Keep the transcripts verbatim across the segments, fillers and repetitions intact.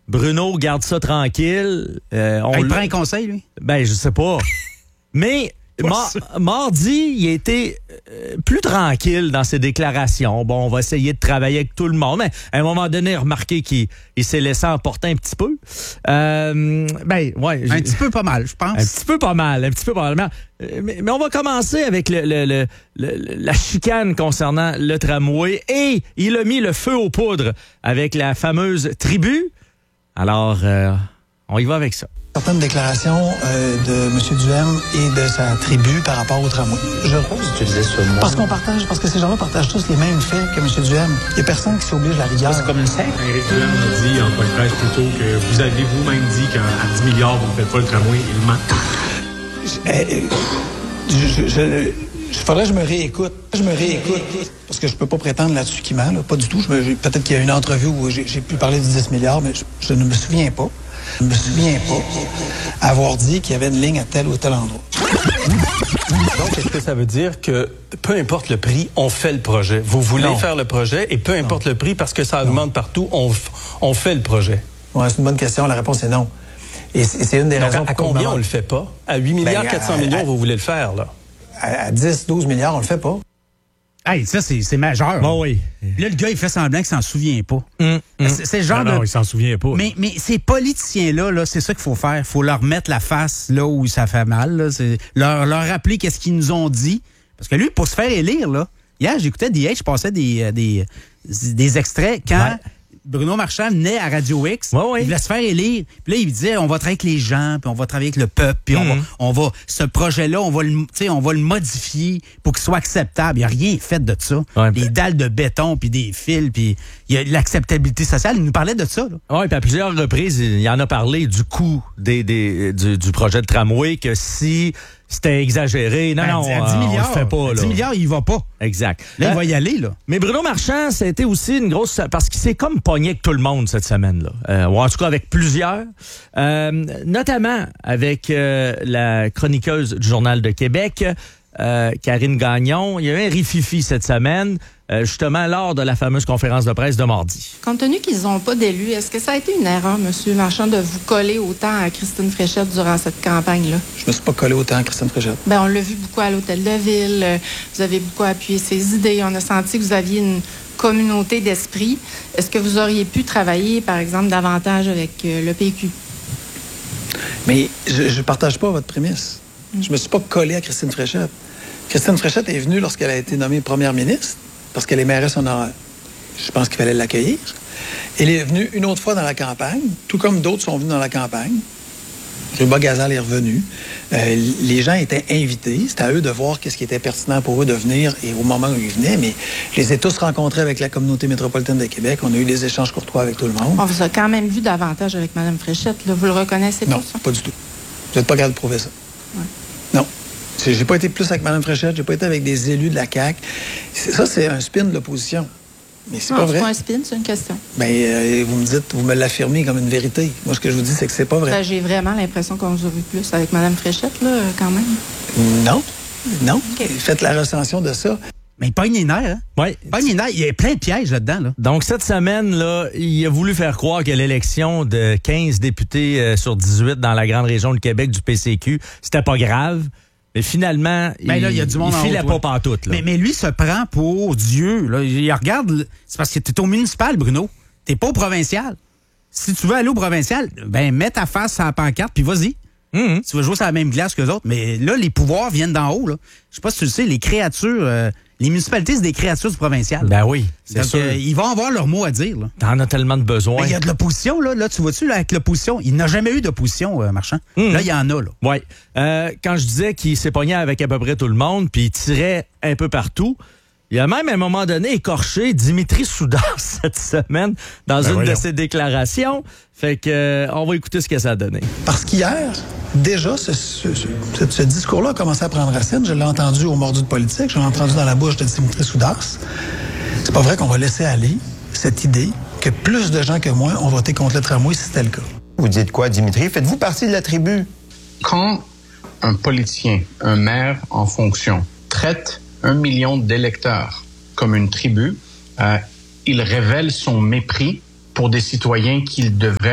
Bruno garde ça tranquille. Euh, on il l... prend un conseil, lui? Ben, je sais pas. Mais mar- mardi, il a été euh, plus tranquille dans ses déclarations. Bon, on va essayer de travailler avec tout le monde. Mais à un moment donné, remarqué qu'il il s'est laissé emporter un petit peu. Euh, ben, ouais. Un petit peu pas mal, je pense. Un petit peu pas mal, un petit peu pas mal. Mais, mais on va commencer avec le, le, le, le, la chicane concernant le tramway. Et il a mis le feu aux poudres avec la fameuse tribu. Alors, euh, on y va avec ça. Certaines déclarations euh, de M. Duhem et de sa tribu par rapport au tramway. Je Pourquoi vous utilisez ce mot? Parce qu'on partage, parce que ces gens-là partagent tous les mêmes faits que M. Duhem. Il n'y a personne qui s'oblige à la rigueur. C'est comme une secte. Éric Duhem a dit en point de presse plus tôt que vous avez vous-même dit qu'à dix milliards, vous ne faites pas le tramway. Il ment. Je, je, je, je, faudrait que je me réécoute. Je me réécoute. Parce que je peux pas prétendre là-dessus qu'il ment. Là. Pas du tout. Je me, peut-être qu'il y a une entrevue où j'ai, j'ai pu parler de dix milliards, mais je, je ne me souviens pas. Je ne me souviens pas avoir dit qu'il y avait une ligne à tel ou tel endroit. Donc, est-ce que ça veut dire que peu importe le prix, on fait le projet? Vous voulez non. faire le projet et peu importe non. le prix, parce que ça augmente non. partout, on, on fait le projet? Oui, c'est une bonne question. La réponse est non. Et c'est, c'est une des Donc, raisons à, à combien on le fait pas? À huit milliards quatre cents millions, vous voulez le faire, là? À, à dix, douze milliards, on le fait pas. Hey, ça, c'est, c'est majeur. Bon, oui. Là, le gars, il fait semblant qu'il s'en souvient pas. Mmh, mmh. C'est, c'est le genre non, de... non, il s'en souvient pas. Mais, mais ces politiciens-là, là, c'est ça qu'il faut faire. Il faut leur mettre la face là où ça fait mal. Là. C'est leur, leur rappeler qu'est-ce qu'ils nous ont dit. Parce que lui, pour se faire élire, là, hier, j'écoutais D H, je passais des, des, des extraits quand... Ouais. Bruno Marchand venait à Radio X, ouais, ouais. il voulait se faire élire. Puis là, il disait, on va travailler avec les gens, puis on va travailler avec le peuple, puis mm-hmm. on va, on va, ce projet-là, on va le, tu sais, on va le modifier pour qu'il soit acceptable. Il n'y a rien fait de ça. Ouais, des dalles de béton, puis des fils, puis il y a l'acceptabilité sociale. Il nous parlait de ça. Oui, puis à plusieurs reprises, il en a parlé du coût des, des, du, du projet de tramway, que si c'était exagéré. Non, ben, non, à dix milliards, on le fait pas. Là. dix milliards, il va pas. Exact. Là, euh, il va y aller, là. Mais Bruno Marchand, ça a été aussi une grosse... Parce qu'il s'est comme pogné avec tout le monde cette semaine-là. Euh, ou en tout cas avec plusieurs. Euh, notamment avec euh, la chroniqueuse du Journal de Québec, euh, Karine Gagnon. Il y a eu un rififi cette semaine, euh, justement lors de la fameuse conférence de presse de mardi. Compte tenu qu'ils n'ont pas d'élus, est-ce que ça a été une erreur, M. Marchand, de vous coller autant à Christine Fréchette durant cette campagne-là? Je me suis pas collé autant à Christine Fréchette. Bien, on l'a vu beaucoup à l'Hôtel de Ville. Vous avez beaucoup appuyé ses idées. On a senti que vous aviez une communauté d'esprit. Est-ce que vous auriez pu travailler, par exemple, davantage avec euh, le P Q? Mais je ne partage pas votre prémisse. Mm. Je me suis pas collé à Christine Fréchette. Christine Fréchette est venue lorsqu'elle a été nommée première ministre, parce qu'elle est mairesse honoraire. Je pense qu'il fallait l'accueillir. Elle est venue une autre fois dans la campagne, tout comme d'autres sont venus dans la campagne. Ruba Gazal est revenu. Euh, les gens étaient invités. C'était à eux de voir qu'est-ce qui était pertinent pour eux de venir et au moment où ils venaient. Mais je les ai tous rencontrés avec la communauté métropolitaine de Québec. On a eu des échanges courtois avec tout le monde. On vous a quand même vu davantage avec Mme Fréchette. Là. Vous le reconnaissez pas, non, ça? Pas du tout. Vous n'êtes pas capable de prouver ça. Ouais. Non. J'ai pas été plus avec Mme Fréchette. J'ai pas été avec des élus de la C A Q. Ça, c'est un spin de l'opposition. Mais c'est non, pas vrai. C'est pas un spin, c'est une question. Bien, euh, vous me dites, vous me l'affirmez comme une vérité. Moi, ce que je vous dis, c'est que c'est pas vrai. Ben, j'ai vraiment l'impression qu'on vous a vu plus avec Mme Fréchette, là, quand même. Non. Non. Okay. Faites la recension de ça. Mais il pogne les nerfs, hein? Oui. Il pogne les nerfs. Il y a plein de pièges là-dedans, là. Donc, cette semaine, là, il a voulu faire croire que l'élection de quinze députés euh, sur dix-huit dans la grande région du Québec du P C Q, c'était pas grave. Mais finalement, ben il, là, il, y a du monde il filait pas pantoute. Là. Mais, mais lui se prend pour Dieu. Là. Il regarde, c'est parce que t'es au municipal, Bruno. T'es pas au provincial. Si tu veux aller au provincial, ben mets ta face sur la pancarte, puis vas-y. Mm-hmm. Tu vas jouer sur la même glace que les autres. Mais là, les pouvoirs viennent d'en haut. Là. Je sais pas si tu le sais, les créatures... Euh, les municipalités, c'est des créatures du provincial. Ben oui, c'est Donc, sûr. Euh, ils vont avoir leur mot à dire. Là. T'en as tellement de besoin. Il y a de l'opposition, là. Là, tu vois-tu, là, avec l'opposition? Il n'a jamais eu d'opposition, euh, Marchand. Mmh. Là, il y en a, là. Oui. Euh, quand je disais qu'il s'est pogné avec à peu près tout le monde, puis il tirait un peu partout, il a même, à un moment donné, écorché Dimitri Soudard cette semaine dans ben une voyons. de ses déclarations. Fait que, euh, on va écouter ce que ça a donné. Parce qu'hier, déjà, ce, ce, ce, ce discours-là a commencé à prendre racine. Je l'ai entendu au mordu de politique, je l'ai entendu dans la bouche de Dimitri Soudard. C'est pas vrai qu'on va laisser aller cette idée que plus de gens que moi ont voté contre le tramway si c'était le cas. Vous dites quoi, Dimitri? Faites-vous partie de la tribu? Quand un politicien, un maire en fonction, traite un million d'électeurs comme une tribu, euh, il révèle son mépris pour des citoyens qu'il devrait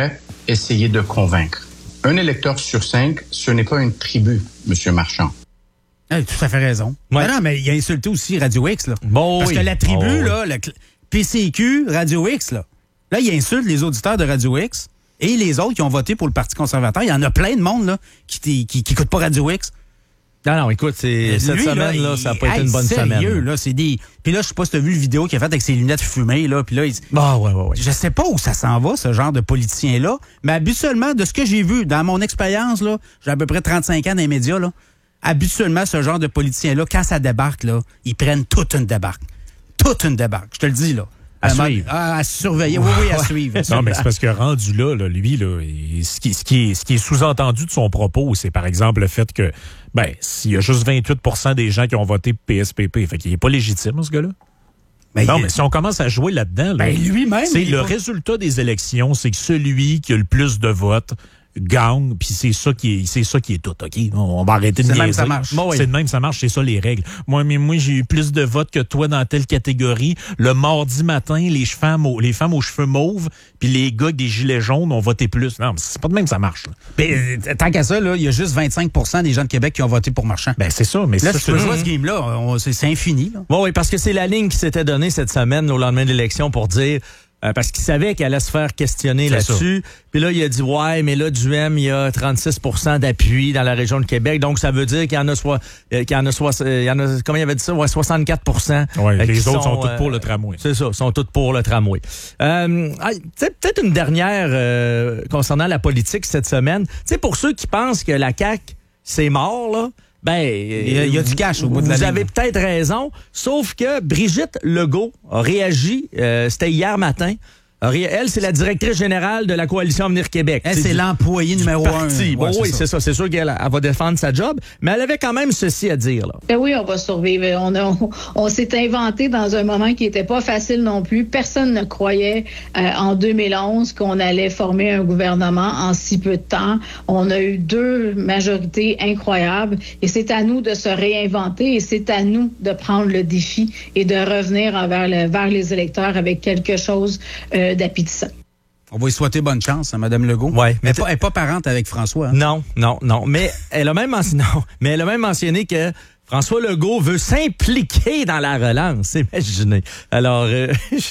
essayer de convaincre. Un électeur sur cinq, ce n'est pas une tribu, M. Marchand. Ah, tout à fait raison. Ouais. Non, non, mais il a insulté aussi Radio X, là. Bon, Parce oui. que la tribu, oh, là, le P C Q, Radio X, là, là, il insulte les auditeurs de Radio X et les autres qui ont voté pour le Parti conservateur. Il y en a plein de monde, là, qui qui, qui écoute pas Radio X. Non, non, écoute, c'est, cette Lui, semaine, là, là, ça n'a il, pas été hey, une bonne sérieux, semaine. Là, c'est des... Puis là, je sais pas si tu as vu le vidéo qu'il a fait avec ses lunettes fumées, là, puis là, il... Ah, ouais, ouais, ouais. Je sais pas où ça s'en va, ce genre de politicien-là, mais habituellement, de ce que j'ai vu, dans mon expérience, là, j'ai à peu près trente-cinq ans dans les médias, là, habituellement, ce genre de politicien-là, quand ça débarque, là, ils prennent toute une débarque. Toute une débarque, je te le dis, là. À à, suivre. À, à surveiller, oui, oui, à suivre. Non, mais c'est parce que rendu là, là lui, là, il- ce, qui, ce, qui est, ce qui est sous-entendu de son propos, c'est par exemple le fait que, ben, s'il y a juste vingt-huit pour cent des gens qui ont voté P S P P, fait qu'il n'est pas légitime, ce gars-là. Ben, non, il- mais si on commence à jouer là-dedans, là, Ben, lui-même, c'est il est le pas- résultat des élections, c'est que celui qui a le plus de votes gagne, puis c'est ça qui est c'est ça qui est tout, OK? On, on va arrêter de C'est de même niaiser. ça marche. Bon, oui. C'est de même ça marche, c'est ça les règles. Moi, mais moi, j'ai eu plus de votes que toi dans telle catégorie. Le mardi matin, les femmes aux, les femmes aux cheveux mauves, puis les gars avec des gilets jaunes ont voté plus. Non, mais c'est pas de même ça marche. Là. Ben, euh, tant qu'à ça, là, il y a juste vingt-cinq pour cent des gens de Québec qui ont voté pour Marchand. Ben, c'est ça, mais Là, ça, tu peux c'est- jouer à ce game-là, on- c'est c'est infini, là. Bon, oui, parce que c'est la ligne qui s'était donnée cette semaine au lendemain de l'élection pour dire, euh, parce qu'il savait qu'elle allait se faire questionner C'est là-dessus. Puis là, il a dit, ouais, mais là, du M, il y a trente-six pour cent d'appui dans la région de Québec. Donc, ça veut dire qu'il y en a soit, euh, qu'il y en a soit, euh, il y en a, comment il avait dit ça? Ouais, soixante-quatre pour cent. Ouais, euh, les qui autres sont, tous euh, pour le tramway. C'est ça, sont tous pour le tramway. Euh, ah, tu sais, peut-être une dernière euh, concernant la politique cette semaine. Tu sais, pour ceux qui pensent que la C A Q, c'est mort, là, ben, Il y a- il y a du cash au bout de la Vous ligne. avez peut-être raison, sauf que Brigitte Legault a réagi, euh, c'était hier matin. A ré- Elle, c'est la directrice générale de la Coalition Avenir Québec. Elle, c'est du- l'employé du numéro un. parti. Bon, Ouais, oui, c'est ça. C'est sûr qu'elle elle va défendre sa job, mais elle avait quand même ceci à dire, là. Ben oui, on va survivre. On, a- on, on s'est inventé dans un moment qui n'était pas facile non plus. Personne ne croyait euh, en deux mille onze qu'on allait former un gouvernement en si peu de temps. On a eu deux majorités incroyables et c'est à nous de se réinventer et c'est à nous de prendre le défi et de revenir envers le, vers les électeurs avec quelque chose euh, d'appétissant. On va lui souhaiter bonne chance à Mme Legault. Ouais, mais mais elle n'est pas, pas parente avec François. Hein? Non, non, non. Mais elle a même mentionné, non, mais elle a même mentionné que François Legault veut s'impliquer dans la relance. Imaginez. Alors, euh,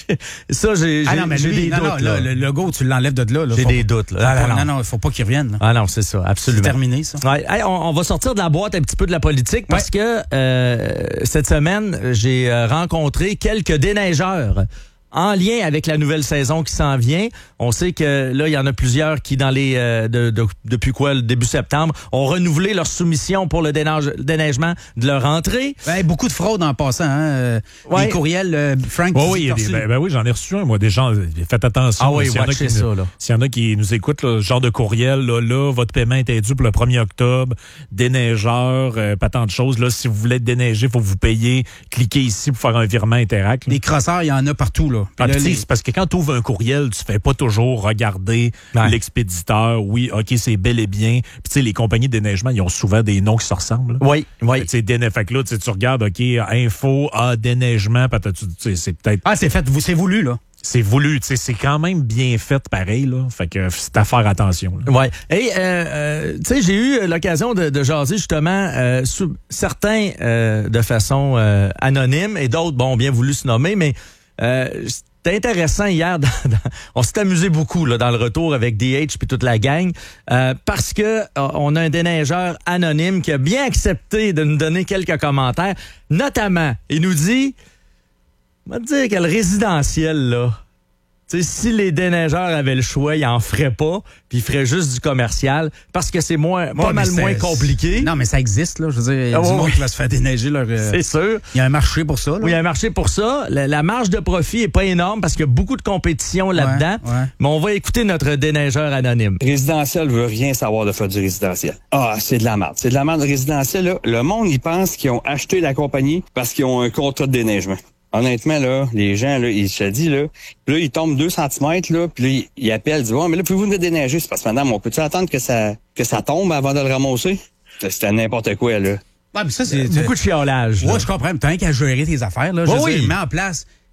ça, j'ai, Ah j'ai- non, mais j'ai lui, des non, doutes. non, là. le, le Legault, tu l'enlèves de là. là. J'ai Faut des pas- doutes. Là. Faut Ah, pas- non, non, non. non, il faut pas qu'il revienne. là. Ah non, c'est ça, C'est absolument. terminé, ça. Ouais. Hey, on, on va sortir de la boîte un petit peu de la politique parce que euh, cette semaine, j'ai euh, rencontré quelques déneigeurs en lien avec la nouvelle saison qui s'en vient. On sait que là, il y en a plusieurs qui, dans les euh, de, de- depuis quoi, le début septembre, ont renouvelé leur soumission pour le déneige, le déneigement de leur entrée. Ouais, beaucoup de fraude en passant. Hein? euh, Ouais. Les courriels, euh, Frank. Oui, tu oui, dis il y a que des- t'as ben, reçu. ben oui, j'en ai reçu un, moi, des gens. Faites attention. Ah oui, s'il y en a watchez qui ça, nous- là. S'il y en a qui nous écoutent, là, ce genre de courriel, là, là, votre paiement est dû pour le premier octobre, déneigeur, euh, pas tant de choses. Là, si vous voulez être déneigé, il faut que vous payer. Cliquez ici pour faire un virement Interact. là. Des crosseurs, il y en a partout. Là. Puis Ah, là, puis, les- c'est parce que quand tu ouvres un courriel, tu fais pas toujours regarder Ouais. l'expéditeur. Oui, OK, c'est bel et bien. Puis tu sais, les compagnies de déneigement, ils ont souvent des noms qui se ressemblent. là. Oui, oui. Tu sais, déne- fait que là, tu sais, tu regardes, OK, info, ah, déneigement, peut-être, tu sais, c'est peut-être, Ah, c'est fait, vous- c'est voulu, là. c'est voulu, tu sais, c'est quand même bien fait pareil, là. Fait que c'est à faire attention, là. Ouais. Et euh, euh, tu sais, j'ai eu l'occasion de, de jaser justement euh, sous, certains euh, de façon euh, anonyme et d'autres, bon, bien voulu se nommer, mais euh, c'était intéressant hier. Dans, dans- on s'est amusé beaucoup là, dans le retour avec D H puis toute la gang euh, parce que euh, on a un déneigeur anonyme qui a bien accepté de nous donner quelques commentaires, notamment, il nous dit, on va te dire que le résidentiel là. Tu sais, si les déneigeurs avaient le choix, ils en feraient pas, puis ils feraient juste du commercial, parce que c'est moins, pas Ouais, mal mais moins c'est- compliqué. Non, mais ça existe, là. Je veux dire, il y a Ah, du ouais, monde ouais. qui va se faire déneiger leur. euh, C'est sûr. Il y a un marché pour ça, là. Oui, il y a un marché pour ça. La, la marge de profit est pas énorme parce qu'il y a beaucoup de compétition là-dedans. Ouais, ouais. Mais on va écouter notre déneigeur anonyme. Résidentiel veut rien savoir de faire du résidentiel. Ah, c'est de la merde. C'est de la merde résidentielle, là. Le monde, ils pensent qu'ils ont acheté la compagnie parce qu'ils ont un contrat de déneigement. Honnêtement, là, les gens, là, ils se disent, là, puis là, ils tombent deux centimètres, là, puis là, ils, ils appellent, ils disent, ouais, mais là, pouvez-vous me déneiger? C'est parce que, madame, on peut-tu attendre que ça, que ça tombe avant de le ramasser? C'était n'importe quoi, là. Ouais, mais ça, c'est. Beaucoup de chiolage. là. Ouais, je comprends. Mais t'as rien qu'à gérer tes affaires, là. Je Oui, veux oui. dire, mets en place.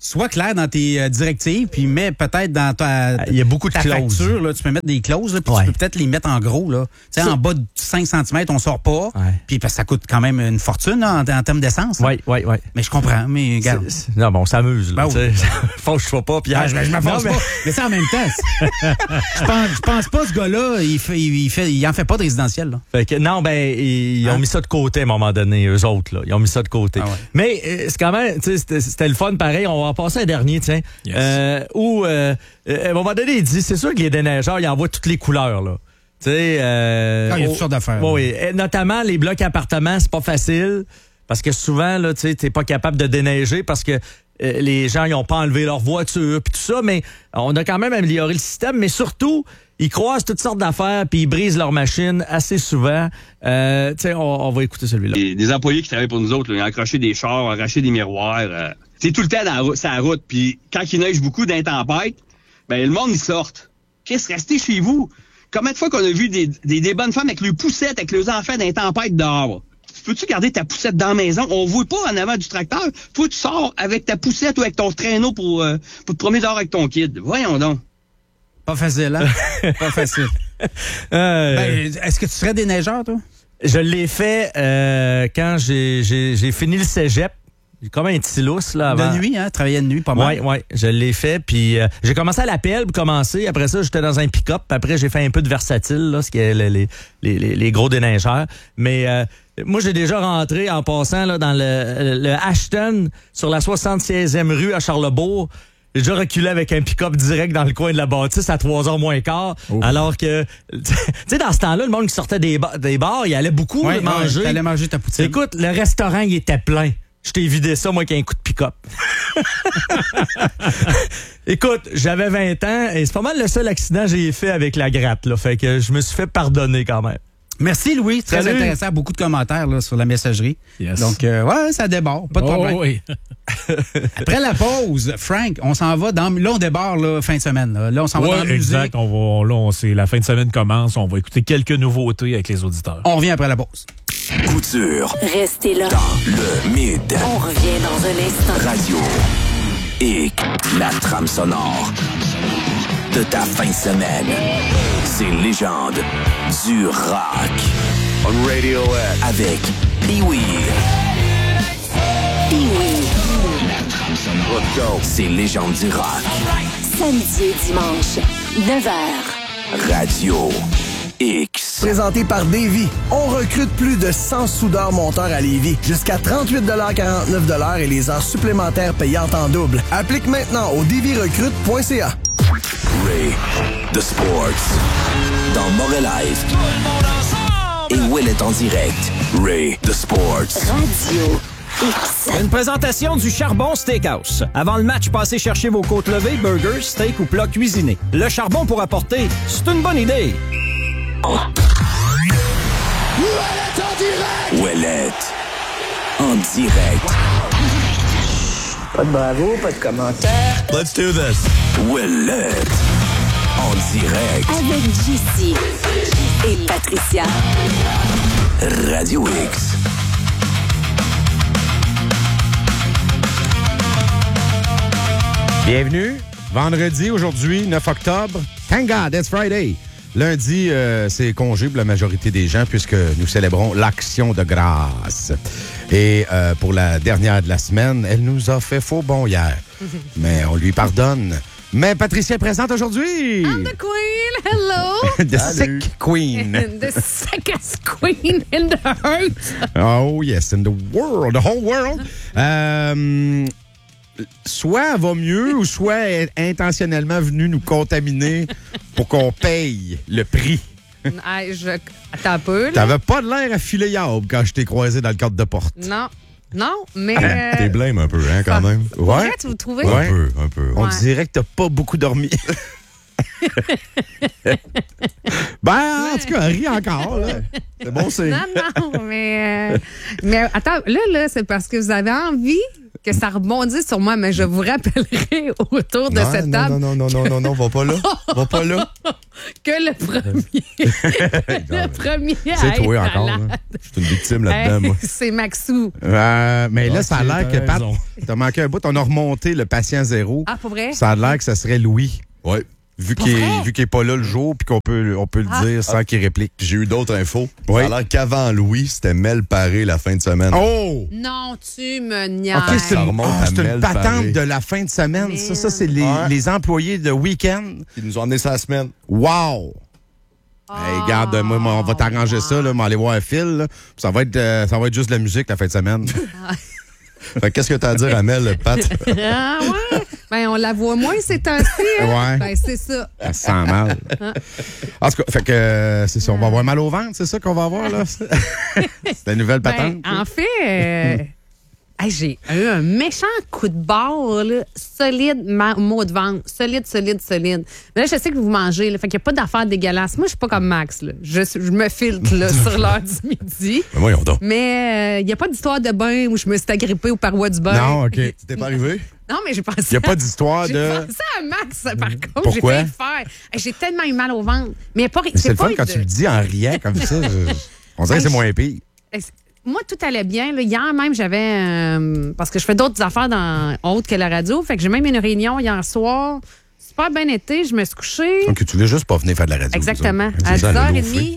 sois clair dans tes euh, directives, puis mets peut-être dans ta, Il y a beaucoup de ta clauses. facture, là, tu peux mettre des clauses, là, puis Ouais. tu peux peut-être les mettre en gros. Là. Tu sais, en bas de cinq centimètres, on sort pas. Ouais. Puis parce que ça coûte quand même une fortune là, en, en termes d'essence. Oui, oui, oui. Mais je comprends, mais regarde. C'est- c'est- Non, bon, on s'amuse. Là, Ben oui. tu sais. Fâche-toi pas, Pierre. Ah, je, je m'avance Non, mais- pas. Mais ça, en même temps, c'est- je pense, je pense pas ce gars-là, il fait, il fait, il en fait pas de résidentiel. Là. Fait que, non, ben, ils Hein? ont mis ça de côté à un moment donné, eux autres, là. Ils ont mis ça de côté. Ah ouais. Mais euh, c'est quand même, tu sais, c'était, c'était le fun pareil. On va en passer un dernier, tiens. Yes. Euh, où, euh, euh, à un moment donné, il dit, c'est sûr que les déneigeurs, ils envoient toutes les couleurs, là. Tu sais, euh, Ah, il y a au- toutes sortes d'affaires. Oui, oui. Et notamment les blocs appartements, c'est pas facile. Parce que souvent, là, tu sais, t'es pas capable de déneiger parce que euh, les gens, ils ont pas enlevé leur voiture, puis tout ça. Mais on a quand même amélioré le système. Mais surtout, ils croisent toutes sortes d'affaires, puis ils brisent leur machine assez souvent. Euh, tu sais, on, on va écouter celui-là. Des, des employés qui travaillent pour nous autres, là, ils ont accroché des chars, arraché des miroirs. Euh, c'est tout le temps dans la route, sur la route. Puis quand il neige beaucoup d'intempêtes, ben le monde, ils sortent. Chris, restez chez vous. Combien de fois qu'on a vu des, des, des bonnes femmes avec leurs poussettes, avec leurs enfants d'intempêtes dehors? Peux-tu garder ta poussette dans la maison? On ne voit pas en avant du tracteur. Toi, tu sors avec ta poussette ou avec ton traîneau pour, euh, pour te promener dehors avec ton kid. Voyons donc. Pas facile, hein? Pas facile. Euh, Ben, est-ce que tu serais déneigeur, toi? Je l'ai fait euh, quand j'ai, j'ai, j'ai fini le cégep. J'ai comme un petit lousse, là, avant. De nuit, hein? Travailler de nuit, pas mal. Oui, oui, je l'ai fait. Puis euh, j'ai commencé à la pelle pour commencer. Après ça, j'étais dans un pick-up. Puis après, j'ai fait un peu de versatile, là, ce qui est les, les, les, les gros déneigeurs. Mais euh, moi, j'ai déjà rentré en passant là, dans le, le Ashton sur la soixante-seizième rue à Charlesbourg. J'ai déjà reculé avec un pick-up direct dans le coin de la bâtisse à trois heures moins quart. Oh. Alors que, tu sais, dans ce temps-là, le monde qui sortait des, ba- des bars, il allait beaucoup Ouais, manger. ouais, t'allais manger ta poutine. Écoute, le restaurant, il était plein. Je t'ai vidé ça, moi, avec un coup de pick-up. Écoute, j'avais vingt ans et c'est pas mal le seul accident que j'ai fait avec la gratte, là. Fait que je me suis fait pardonner quand même. Merci, Louis. Très Salut. intéressant. Beaucoup de commentaires là, sur la messagerie. Yes. Donc, euh, ouais, ça déborde. Pas de Oh, problème. oui. Après la pause, Frank, on s'en va dans... Là, on débarre là, fin de semaine. Là, Là, on s'en va Ouais, dans le musée. exact. On va, on- là, on, c'est, la fin de semaine commence. On va écouter quelques nouveautés avec les auditeurs. On revient après la pause. Couture Restez là. dans le Mid On revient dans un instant. Radio et la trame sonore de ta fin de semaine. Ces légendes du rock. On Radio X avec Pee-Wee. Pee-Wee. Let's go. Ces légendes du rock. Samedi et dimanche, neuf heures. Radio X. Présenté par Davy. On recrute plus de cent soudeurs monteurs à Lévis. Jusqu'à trente-huit quarante-neuf et les heures supplémentaires payantes en double. Applique maintenant au davy recrute point c a. Ray the Sports. Dans Morelive. Et Will est en direct. Ray the Sports. Radio X. Une présentation du Charbon Steakhouse. Avant le match, passez chercher vos côtes levées, burgers, steak ou plats cuisinés. Le charbon pour apporter, c'est une bonne idée. Ouellette. En direct. Pas de bravo, pas de commentaires. Let's do this. Ouellette. En direct. Avec J C et Patricia. Radio X. Bienvenue. Vendredi, aujourd'hui, neuf octobre. Thank God, it's Friday. Lundi, euh, c'est congé pour la majorité des gens puisque nous célébrons l'Action de grâce. Et euh, pour la dernière de la semaine, elle nous a fait faux bon hier. Mais on lui pardonne. Mais Patricia est présente aujourd'hui. I'm the queen. Hello. The sick queen. The sickest queen in the earth. Oh yes, in the world, the whole world. Euh, soit elle va mieux ou soit elle est intentionnellement venue nous contaminer pour qu'on paye le prix. Hey, je... Attends un peu. Là. T'avais pas de l'air à filer Yaub quand je t'ai croisé dans le cadre de porte. Non. Non, mais... Euh... T'es blême un peu, hein, quand même. Ouais. Vrai, tu vous trouvez? Ouais. Un peu, un peu. On ouais. dirait que t'as pas beaucoup dormi. Ben, en tout cas, ris encore, là. C'est bon, c'est... Non, non, mais... Euh... mais attends, là, là, c'est parce que vous avez envie que ça rebondit sur moi, mais je vous rappellerai autour de non, cette non, table. Non, non, non, non, non, non, va pas là. Va pas là. Que le premier. le premier. C'est toi encore. Hein. Je suis une victime là-dedans, hey, moi. C'est Maxou. Euh, mais là, ça a l'air que, Pat, raison. t'as manqué un bout. On a remonté le patient zéro. Ah, pour vrai? Ça a l'air que ça serait Louis. Oui. Vu qu'il est, vu qu'il est pas là le jour, puis qu'on peut, on peut le Ah. dire sans qu'il réplique. J'ai eu d'autres infos. Oui. Ça a l'air qu'avant Louis, c'était Mel Paré la fin de semaine. Oh! Non, tu me niaises. OK, c'est Ça une, remonte ah, à c'est une Mel patente Paré. de la fin de semaine. Mais- Ça, ça c'est les, Ouais. les employés de week-end. Ils nous ont emmené ça la semaine. Wow! Hey, regarde, moi, moi, on va t'arranger ça, là, on va aller voir un fil. Là. Ça, va être, euh, ça va être juste de la musique la fin de semaine. Fait que qu'est-ce que t'as à dire à Mel, Pat? Ah ouais? Ben, on la voit moins ces temps-ci. Hein? Ouais. Ben, c'est ça. Elle se sent mal. En tout cas, fait que euh, c'est ça. On va avoir mal au ventre, c'est ça qu'on va avoir, là? C'est la nouvelle patente. Ben, en fait, euh, hey, j'ai eu un méchant coup de barre, là, solide ma- mot de vente. Solide, solide, solide. Mais là, je sais que vous mangez, là, fait qu'il n'y a pas d'affaires dégueulasses. Moi, je suis pas comme Max. Là. Je, je me filtre là, sur l'heure du midi. Ben voyons donc. Mais il n'y a pas d'histoire de bain où je me suis agrippée aux parois du bain. Non, OK. T'es pas arrivé? Non, mais j'ai pensé. Il n'y a pas d'histoire J'ai de. pensé à Max, par contre. Pourquoi? J'ai failli le faire. Hey, J'ai tellement eu mal au ventre. Mais pas, Mais c'est le pas fun quand de- tu le dis en riant comme ça. je- On dirait que c'est moins pire. Est-ce- Moi, tout allait bien. Là. Hier même, j'avais... euh, parce que je fais d'autres affaires dans autres que la radio. Fait que j'ai même une réunion hier soir. Super bien été. Je me suis couchée. Donc, tu voulais juste pas venir faire de la radio. Exactement. ça. À C'est ça, dix heures le trente.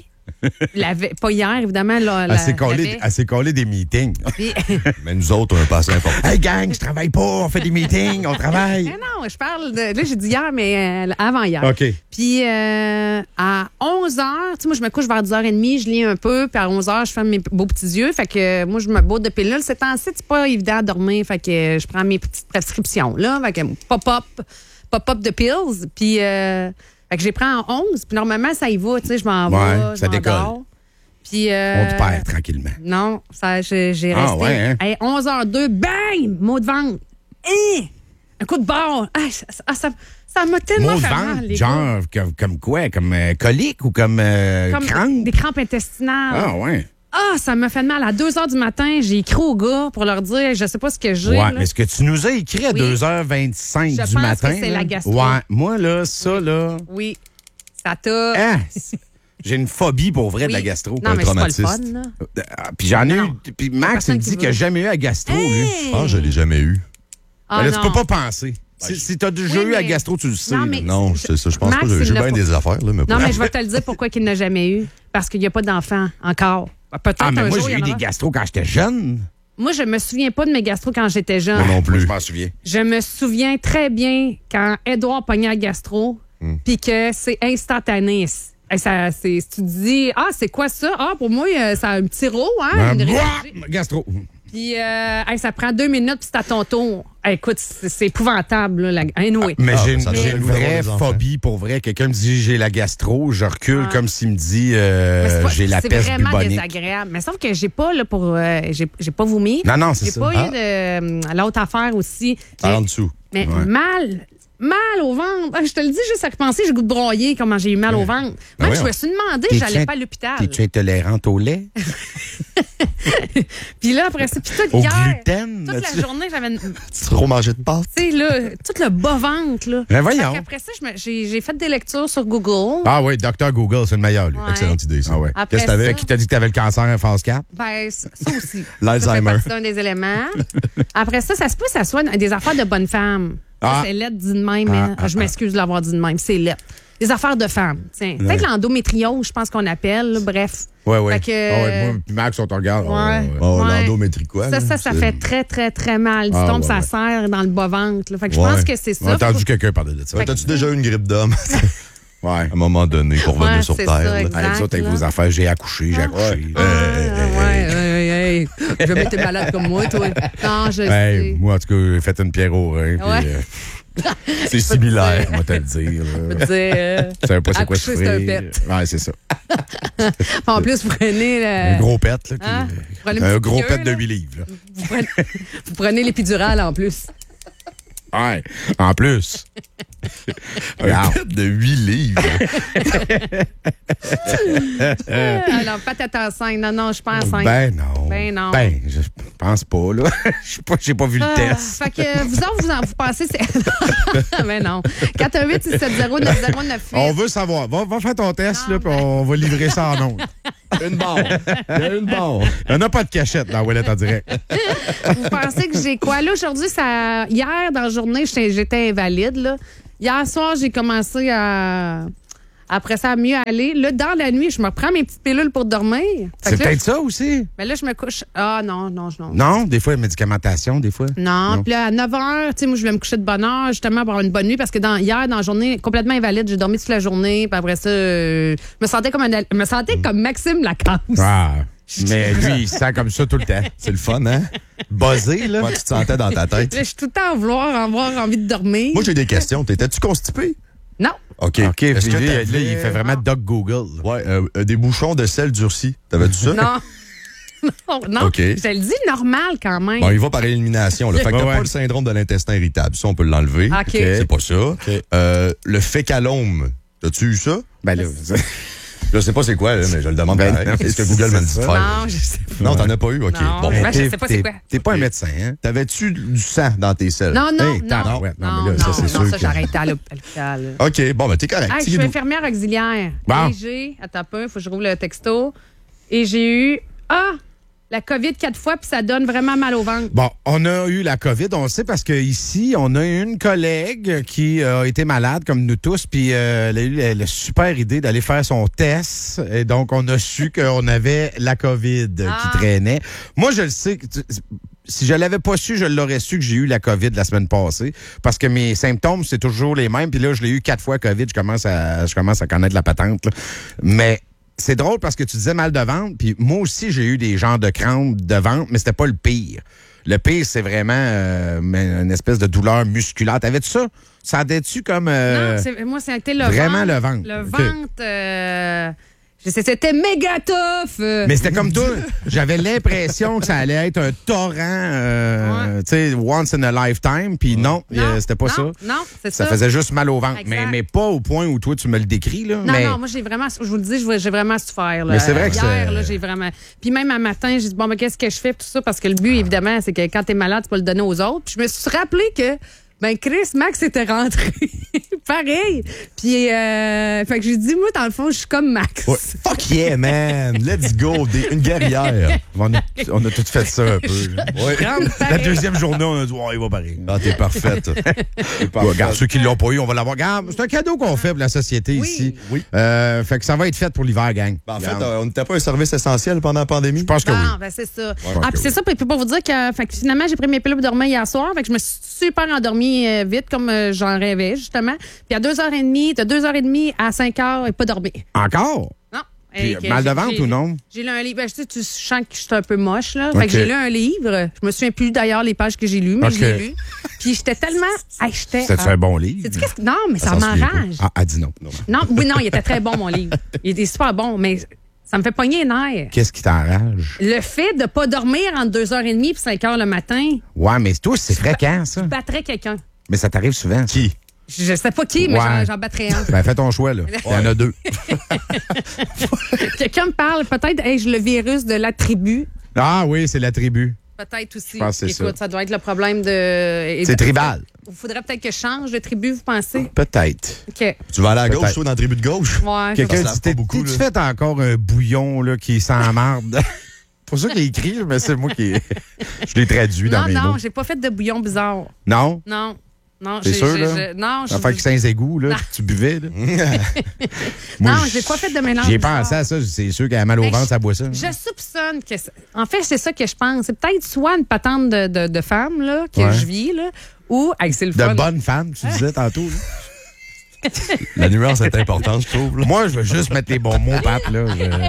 La ve- pas hier, évidemment. Là, la, Elle s'est collée, la veille. elle s'est collée des meetings. Puis- Mais nous autres, on a passé important. Hey, gang, je travaille pas, on fait des meetings, on travaille. Mais non, je parle de... Là, j'ai dit hier, mais euh, avant hier. OK. Puis euh, à onze heures, tu sais, moi, je me couche vers dix heures trente, je lis un peu, puis à onze heures, je ferme mes beaux petits yeux. Fait que euh, moi, je me botte de pilules. C'est temps-ci, c'est pas évident à dormir. Fait que euh, je prends mes petites prescriptions, là. Fait que pop-up, pop-up de pills. Puis, euh, fait que j'ai pris en onze. Puis normalement, ça y va, tu sais, je m'en Ouais, vais, je ça décolle. m'endors. Puis, euh, On te perd tranquillement. non, ça, j'ai, j'ai Ah, resté. ouais, hein? Hey, onze heures deux, bang! Mot de vente. Hein? Un coup de barre. Ah, ça, ça, ça, ça m'a tellement Mot de fait vente, mal, les gars. genre, comme, comme quoi? Comme euh, colique ou comme, euh, Comme crampe? des crampes intestinales. Ah, ouais. Ah, ça m'a fait mal. À deux heures du matin, j'ai écrit aux gars pour leur dire, je sais pas ce que j'ai. Ouais, là. mais ce que tu nous as écrit à Oui. deux heures vingt-cinq Je du pense matin. que c'est là, la gastro. Ouais, moi, là, ça, là. Oui, ça t'a... Hein, j'ai une phobie pour vrai de la Oui. gastro. Non, un mais c'est pas le traumatiste. fun, là. Ah, puis j'en ai eu. Puis Max, personne il me qui dit qu'il n'a veut. jamais eu à gastro, lui. Hey! Ah, je l'ai jamais eu. Ah, Ben là, tu non. peux pas penser. Si, si t'as déjà Oui, eu à mais- gastro, tu le sais. Non, là. mais- Non, c'est ça. Je pense Max, pas. J'ai il j'ai l'a bien pas- des affaires, là. Mais Non, pas- mais je vais te le dire pourquoi qu'il n'a jamais eu. Parce qu'il n'y a pas d'enfant encore. Peut-être Ah, mais un moi, jour, j'ai il y eu en des aura. gastro quand j'étais jeune. Moi, je me souviens pas de mes gastro quand j'étais jeune. Moi non Moi, plus. je m'en souviens. Je me souviens très bien quand Édouard pognait à gastro, Hmm. puis que c'est instantané. Hey, ça, c'est, si tu te dis, ah, c'est quoi ça? Ah, pour moi, euh, ça a un petit rot, hein? Ah, une bouah, régie. gastro. Puis, euh, hey, ça prend deux minutes, puis c'est à ton tour. Hey, écoute, c'est, c'est épouvantable, là. La... Anyway. Mais Ah, j'ai une, ça doit j'ai être une le goût d'avoir vraie des enfants. phobie pour vrai. Quelqu'un me dit j'ai la gastro, je recule Ah. comme s'il me dit euh, Mais c'est pas- j'ai la c'est peste vraiment bubonique. désagréable. Mais sauf que j'ai pas, là, pour. euh, j'ai, j'ai pas vomi. Non, non, c'est J'ai ça. pas Ah. eu de. euh, l'autre affaire aussi. Par J'ai- en dessous. Mais Ouais. mal, mal au ventre. Ah, je te le dis juste à penser, j'ai le goût de broyer comment j'ai eu mal au ventre. Ben Même je voyons. me suis demandé, T'es-tu j'allais int- pas à l'hôpital. T'es-tu intolérante au lait? Puis là, après ça, puis tout Au hier, gluten? toute là-dessus? la journée, j'avais, une- tu Tu trop mangé de pâtes? sais, là, tout le bas-ventre, là. Ben voyons. Fait qu'après ça, je me- j'ai, j'ai fait des lectures sur Google. Ah oui, docteur Google, c'est le meilleur, lui. Ouais. Excellente idée, ça. Ah ouais. Après Qu'est-ce que t'avais? ça- Qui t'a dit que t'avais le cancer en phase quatre? Ben, ça ça aussi. L'Alzheimer. Ça fait partie d'un des éléments. Après ça, ça se peut que ça soit des affaires de bonne femme. Ah. C'est lettre dit de même. Ah, hein. ah, je m'excuse de l'avoir dit de même. C'est lettre. Des affaires de femmes. Tiens. Peut-être l'endométriose, je pense qu'on appelle. là. Bref. Oui, oui. Fait que- Ah ouais, moi, puis Max, on te regarde. Ouais. Oh, Ouais. l'endométrie, quoi? Ça, là? ça, ça C'est- fait très, très, très mal. Du Ah, tombe, ouais, ça ouais. serre dans le bas-ventre. là. Fait que je Ouais. pense que c'est On a ça. entendu quelqu'un parler de ça. Fait que- T'as-tu déjà eu une grippe d'homme? Ouais. À un moment donné, pour revenir Ouais, sur c'est Terre. ça, là. exact. Allez, vous autres, avec là. vos affaires, j'ai accouché, j'ai accouché. Ah, ouais, ouais, ouais. Je vais mettre malade comme moi, toi. Non, je Hey, sais. moi, en tout cas, j'ai fait une pierre au rein. puis, Ouais. euh, C'est similaire. on va te le dire. Je là. peux te dire, euh, Tu savais pas c'est quoi accoucher, c'est un souffrir. pet. Ouais, c'est ça. En plus, vous prenez le... Un gros pet, là. qui- Hein? Vous prenez une un petite gros piqûre, pet de là. huit livres, là. Vous prenez, vous prenez l'épidurale en plus. Ouais, en plus. Un pet de huit livres. Alors, peut-être enceinte. Non, non, je suis pas enceinte. Ben non. Ben non. Ben, je pense pas, là. Je sais pas, j'ai pas vu le Ah, test. Fait que vous autres, vous, en, vous pensez... c'est- Mais non. quatre un huit six sept zéro neuf zéro neuf huit. On veut savoir. Va, va faire ton test, là, puis on va livrer ça en ondes. Une barre. Il y a une barre. Il n'y en a pas de cachette dans Ouellet en direct. Vous pensez que j'ai quoi? Là, aujourd'hui, ça... hier, dans la journée, j'étais j'étais invalide. Là. Hier soir, j'ai commencé à... Après ça, à mieux aller. Là, dans la nuit, je me reprends mes petites pilules pour dormir. Fait C'est que là, peut-être ça aussi. Mais là, je me couche... Ah non, non, non. Non, des fois, il y a médicamentation, des fois. Non, puis là, à neuf heures, tu sais, moi, je voulais me coucher de bonne heure, justement, pour avoir une bonne nuit, parce que dans, hier, dans la journée, complètement invalide, j'ai dormi toute la journée, puis après ça, euh, je me sentais comme un, je me sentais comme Maxime Lacasse. Ah, mais lui, il se sent comme ça tout le temps. C'est le fun, hein? Buzzé, là. Comment tu te sentais dans ta tête? Là, je suis tout le temps à vouloir avoir envie de dormir. Moi, j'ai des questions. T'étais-tu constipé? Non. OK. OK, Est-ce puis que lui, t'avais- là, il fait vraiment Doc Google. Ouais, euh, euh, des bouchons de sel durci. T'avais-tu ça? Non. Non, non. OK. Je te le dis normal quand même. Bon, il va par élimination. Là. Fait que t'as Ouais, ouais. pas le syndrome de l'intestin irritable. Ça, on peut l'enlever. OK. C'est pas ça. Euh, le fécalome. T'as-tu eu ça? Ben là, Je sais pas c'est quoi, là, mais je le demande Ben, pareil. non, Est-ce que c'est Google m'a dit de ça. faire? Non, je sais pas. Non, t'en as pas eu? OK. Non. Bon, Ben, je t'es- sais pas c'est t'es- quoi. T'es pas un médecin, hein? T'avais-tu du sang dans tes selles? Non, non, Hey, non. tabarouette. Non, Non, mais là, ça, non, c'est non, sûr ça, que- j'ai arrêté à l'hôpital. OK, bon, ben t'es correct. Ah, je suis Dis-nous. infirmière auxiliaire. Bon. Et j'ai, attends un peu, faut que je rouvre le texto. Et j'ai eu, ah, la COVID quatre fois, puis ça donne vraiment mal au ventre. Bon, on a eu la COVID, on le sait, parce qu'ici, on a une collègue qui a été malade, comme nous tous, puis euh, elle a eu la, la super idée d'aller faire son test. Et donc, on a su qu'on avait la COVID Ah. qui traînait. Moi, je le sais. que tu- Si je l'avais pas su, je l'aurais su que j'ai eu la COVID la semaine passée, parce que mes symptômes, c'est toujours les mêmes. Puis là, je l'ai eu quatre fois COVID, je commence à, je commence à connaître la patente. Là. Mais c'est drôle parce que tu disais mal de ventre, puis moi aussi, j'ai eu des genres de crampes de ventre, mais c'était pas le pire. Le pire, c'est vraiment euh, une espèce de douleur musculaire. T'avais-tu ça? Sentais-tu comme... euh, Non, c'est- moi, c'était le vraiment ventre. le ventre. Le OK. ventre, euh, je sais, c'était méga tough. euh. Mais c'était comme toi. J'avais l'impression que ça allait être un torrent, euh, tu sais, once in a lifetime. Puis non, euh, c'était pas non, ça. Non, c'est ça. Ça faisait juste mal au ventre. Exact. Mais, mais pas au point où toi, tu me le décris. Là. Non, mais... non, moi, j'ai vraiment, je vous le dis, j'ai vraiment souffert. Là. Mais c'est vrai que Hier, c'est- là, j'ai vraiment. Puis même un matin, j'ai dit, bon, mais qu'est-ce que je fais, tout ça? Parce que le but, évidemment, c'est que quand t'es malade, tu peux le donner aux autres. Puis je me suis rappelé que, ben, Chris, Max était rentré. Pareil. Puis, euh, fait que j'ai dit, moi, dans le fond, je suis comme Max. Ouais. Fuck yeah, man! Let's go! Des- une guerrière! On a, on a tout fait ça un peu. là. Ouais. La deuxième journée, on a dit, ouais, il va pareil. Ah, t'es parfaite. T'es Ouais, parfaite. regarde, ceux qui l'ont pas eu, on va l'avoir. Regarde, c'est un cadeau qu'on fait pour la société ici. Oui. Euh, fait que ça va être fait pour l'hiver, gang. Ben, en fait, Regarde. euh, on n'était pas un service essentiel pendant la pandémie? Je pense que oui. Non, ben c'est ça. Ouais, ah, que puis c'est oui. ça, puis pour vous dire que, fait que finalement, j'ai pris mes pilules pour dormir hier soir. Fait que je me suis super endormie euh, vite, comme euh, j'en rêvais, justement. Puis à deux heures trente, de deux heures trente à cinq heures, et pas dormi. Encore? Non. Puis, Et que mal de j'ai- ventre j'ai- ou non? J'ai lu un livre. Ben, je sais, tu sens que je suis un peu moche, là. Fait OK. que j'ai lu un livre. Je me souviens plus d'ailleurs les pages que j'ai lues, mais OK. je l'ai lu. Puis j'étais tellement. Hey, j'étais. C'était ah. un bon livre? Sais-tu qu'est-ce que- Non, mais ça s'en souvient m'enrage. pas. Ah, elle dit non. non. Non, oui, non, il était très bon, mon livre. Il était super bon, mais ça me fait pogner les nerfs. Qu'est-ce qui t'enrage? Le fait de pas dormir entre deux heures trente et cinq heures le matin, Ouais, mais toi, c'est fréquent, ça. je battrais quelqu'un. Mais ça t'arrive souvent. Qui? Je sais pas qui, mais Ouais. j'en- j'en battrais un. Ben, fais ton choix, là. Il y en a deux. Quelqu'un me parle, peut-être, ai-je le virus de la tribu? Ah oui, c'est la tribu. Peut-être aussi. Je pense que c'est Écoute, ça. ça doit être le problème de. C'est tribal. Il faudrait peut-être que je change de tribu, vous pensez? Peut-être. OK. Tu vas aller à gauche, Peut-être. toi, dans la tribu de gauche? Ouais. Quelqu'un Ça dit, lave pas t'es- beaucoup, t'es-tu là. fait encore un bouillon là, qui s'emmarde? C'est pour ça qu'il a écrit, mais c'est moi qui... Je l'ai traduit dans Non, mes non, mots. j'ai pas fait de bouillon bizarre. Non? Non. Non, C'est j'ai- sûr, j'ai- là? j'ai- Non, L'affaire qui sans égouts, là, Non. que tu buvais, là. Non, Moi, j'ai pas fait de mélange. J'ai bizarre. pensé à ça, c'est sûr qu'elle a mal au Mais ventre, je- ça boit ça. Je soupçonne que. c'est- En fait, c'est ça que je pense. C'est peut-être soit une patente de, de, de femme là, que Ouais. je vis, là, ou. Hey, c'est le De fun. bonne femme, tu disais tantôt. là. La nuance est importante, je trouve. là. Moi, je veux juste mettre les bons mots, Pat, là.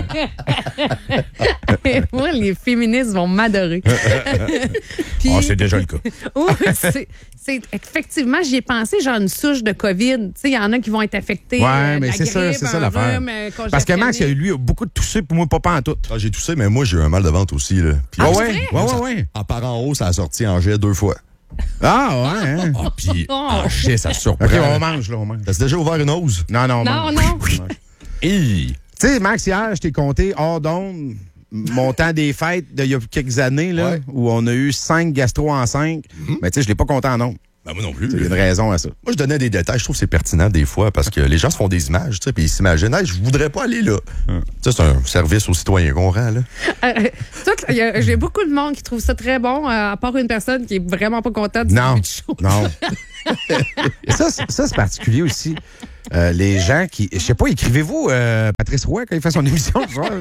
Je- Moi, les féministes vont m'adorer. Puis- Ah, c'est déjà le cas. Oui, c'est, c'est- effectivement, j'y ai pensé, genre une souche de COVID. Tu sais, il y en a qui vont être affectés. Ouais, euh, mais la c'est ça, grippe, c'est ça un l'affaire. rhume, euh, Parce que Max, congestionné. lui, a beaucoup de toussé, puis moi, pas pas en tout. Ah, j'ai toussé, mais moi, j'ai eu un mal de ventre aussi. Là. Puis, Ah ça- ouais? Ouais, ouais, ouais. En parent haut, ça a sorti en jet deux fois. Ah, ouais, hein? Ah, puis, Oh. ah, shit, ça surprend. OK, on mange, là, on mange. T'as déjà ouvert une hausse? Non, non, on Non, mange. non. Hey. Tu sais, Max, hier, je t'ai compté hors d'onde mon temps des fêtes d'il y a quelques années, là, Ouais. où on a eu cinq gastro en cinq. Mais tu sais, je l'ai pas compté en nombre. Ben, moi non plus. Il y a une raison à ça. Moi, je donnais des détails. Je trouve que c'est pertinent des fois parce que les gens se font des images, tu sais, puis ils s'imaginent, hey, je voudrais pas aller là. Ça, c'est un service aux citoyens qu'on rend, là. Euh, tout- y a- J'ai beaucoup de monde qui trouve ça très bon, euh, à part une personne qui est vraiment pas contente du Non, début du show. non. Et ça, c'est- ça, c'est particulier aussi. Euh, les gens qui... Je sais pas, écrivez-vous euh, Patrice Roy quand il fait son émission ce soir?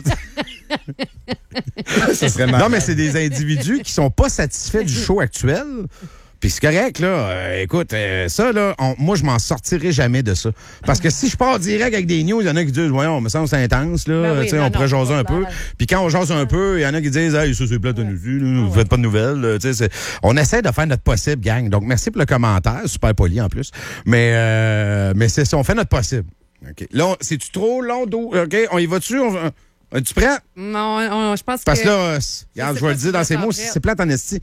Ça serait Non, mais c'est des individus qui sont pas satisfaits du show actuel. Puis c'est correct, là. Euh, écoute, euh, ça, là, on- moi, je m'en sortirai jamais de ça. Parce que si je pars direct avec des news, il y en a qui disent, voyons, me semble que c'est intense, là. Ben oui, Tu sais, non, on pourrait non, jaser un peu. Puis quand on jase un peu, il y en a qui disent, hey, ça, c'est plate de nous, là, vous faites pas de nouvelles. là. Tu sais, c'est- on essaie de faire notre possible, gang. Donc, merci pour le commentaire. Super poli, en plus. Mais, euh, mais c'est ça, on fait notre possible. OK. Là, on- c'est-tu trop long, d'eau? OK, on y va-tu? On- Es-tu prêt? Non, on- je pense Parce que... que là, euh, c'est- regarde, sais je vais pas le si dire dans je ces me mots, sens si prête. c'est plate en esti.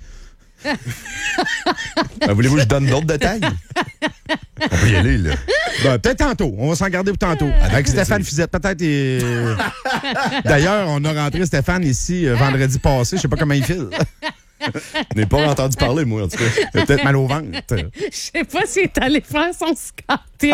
Ben, voulez-vous que je donne d'autres détails? On peut y aller, là. Ben, peut-être tantôt. On va s'en garder pour tantôt. Avec Stéphane Fizette, peut-être. et- D'ailleurs, on a rentré Stéphane ici euh, vendredi passé. Je sais pas comment il file. Je n'ai pas entendu parler, moi, en tout cas. Il a peut-être mal au ventre. Je sais pas s'il est allé faire son scouting.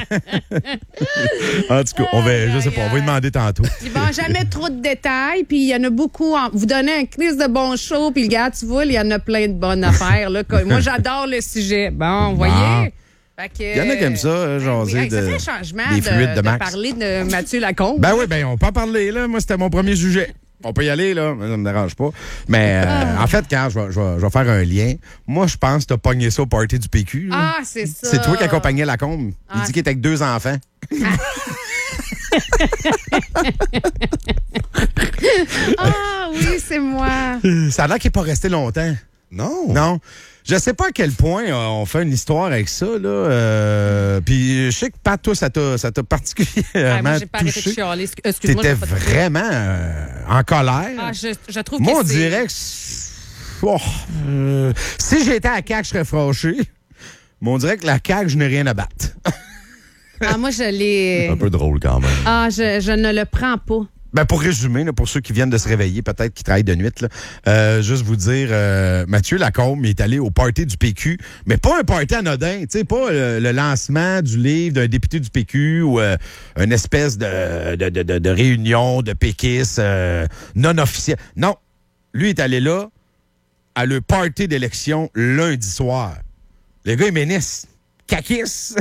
En tout cas, on va, je sais pas, on va lui demander tantôt. Il va jamais trop de détails, puis il y en a beaucoup. En- vous donnez un crise de bon show, puis le gars, tu vois, il y en a plein de bonnes affaires. Là, comme- moi, j'adore le sujet. Bon, vous voyez? Fait que, Il y en a qui aiment ça, euh, jaser oui, hey, ça de- fait un changement des de, fluides de de Max. parler de Mathieu Lacombe. Ben oui, ben on peut en parler, là. Moi, c'était mon premier sujet. On peut y aller, là. Ça me dérange pas. Mais euh, en fait, quand je vais, je, vais, je vais faire un lien, moi, je pense que t'as pogné ça au party du P Q. là. Ah, c'est ça. C'est toi qui accompagnais Lacombe. Il Ah. dit qu'il était avec deux enfants. Ah oui, c'est moi. Ça a l'air qu'il n'est pas resté longtemps. Non. Non. Je sais pas à quel point euh, on fait une histoire avec ça, là. Euh, Puis je sais que, Pat, toi, ça t'a ça t'a particulièrement Ah, moi, j'ai pas arrêté de touché. chialer. Excu- Excuse-moi. T'étais j'ai pas de- vraiment euh, en colère. Ah, je, je trouve Moi, que on c'est- dirait que... c'est- Oh, euh, si j'étais à C A Q, je serais fâché. Mais on dirait que la C A Q, je n'ai rien à battre. Ah, moi, je l'ai... Un peu drôle, quand même. Ah, je, je ne le prends pas. Ben pour résumer, là, pour ceux qui viennent de se réveiller, peut-être qui travaillent de nuit, là, euh, juste vous dire, euh, Mathieu Lacombe est allé au party du P Q, mais pas un party anodin, tu sais, pas euh, le lancement du livre d'un député du P Q ou euh, une espèce de, de, de, de, de réunion de péquistes euh, non officielle. Non, lui est allé là à le party d'élection lundi soir. Le gars est ministre, caquiste.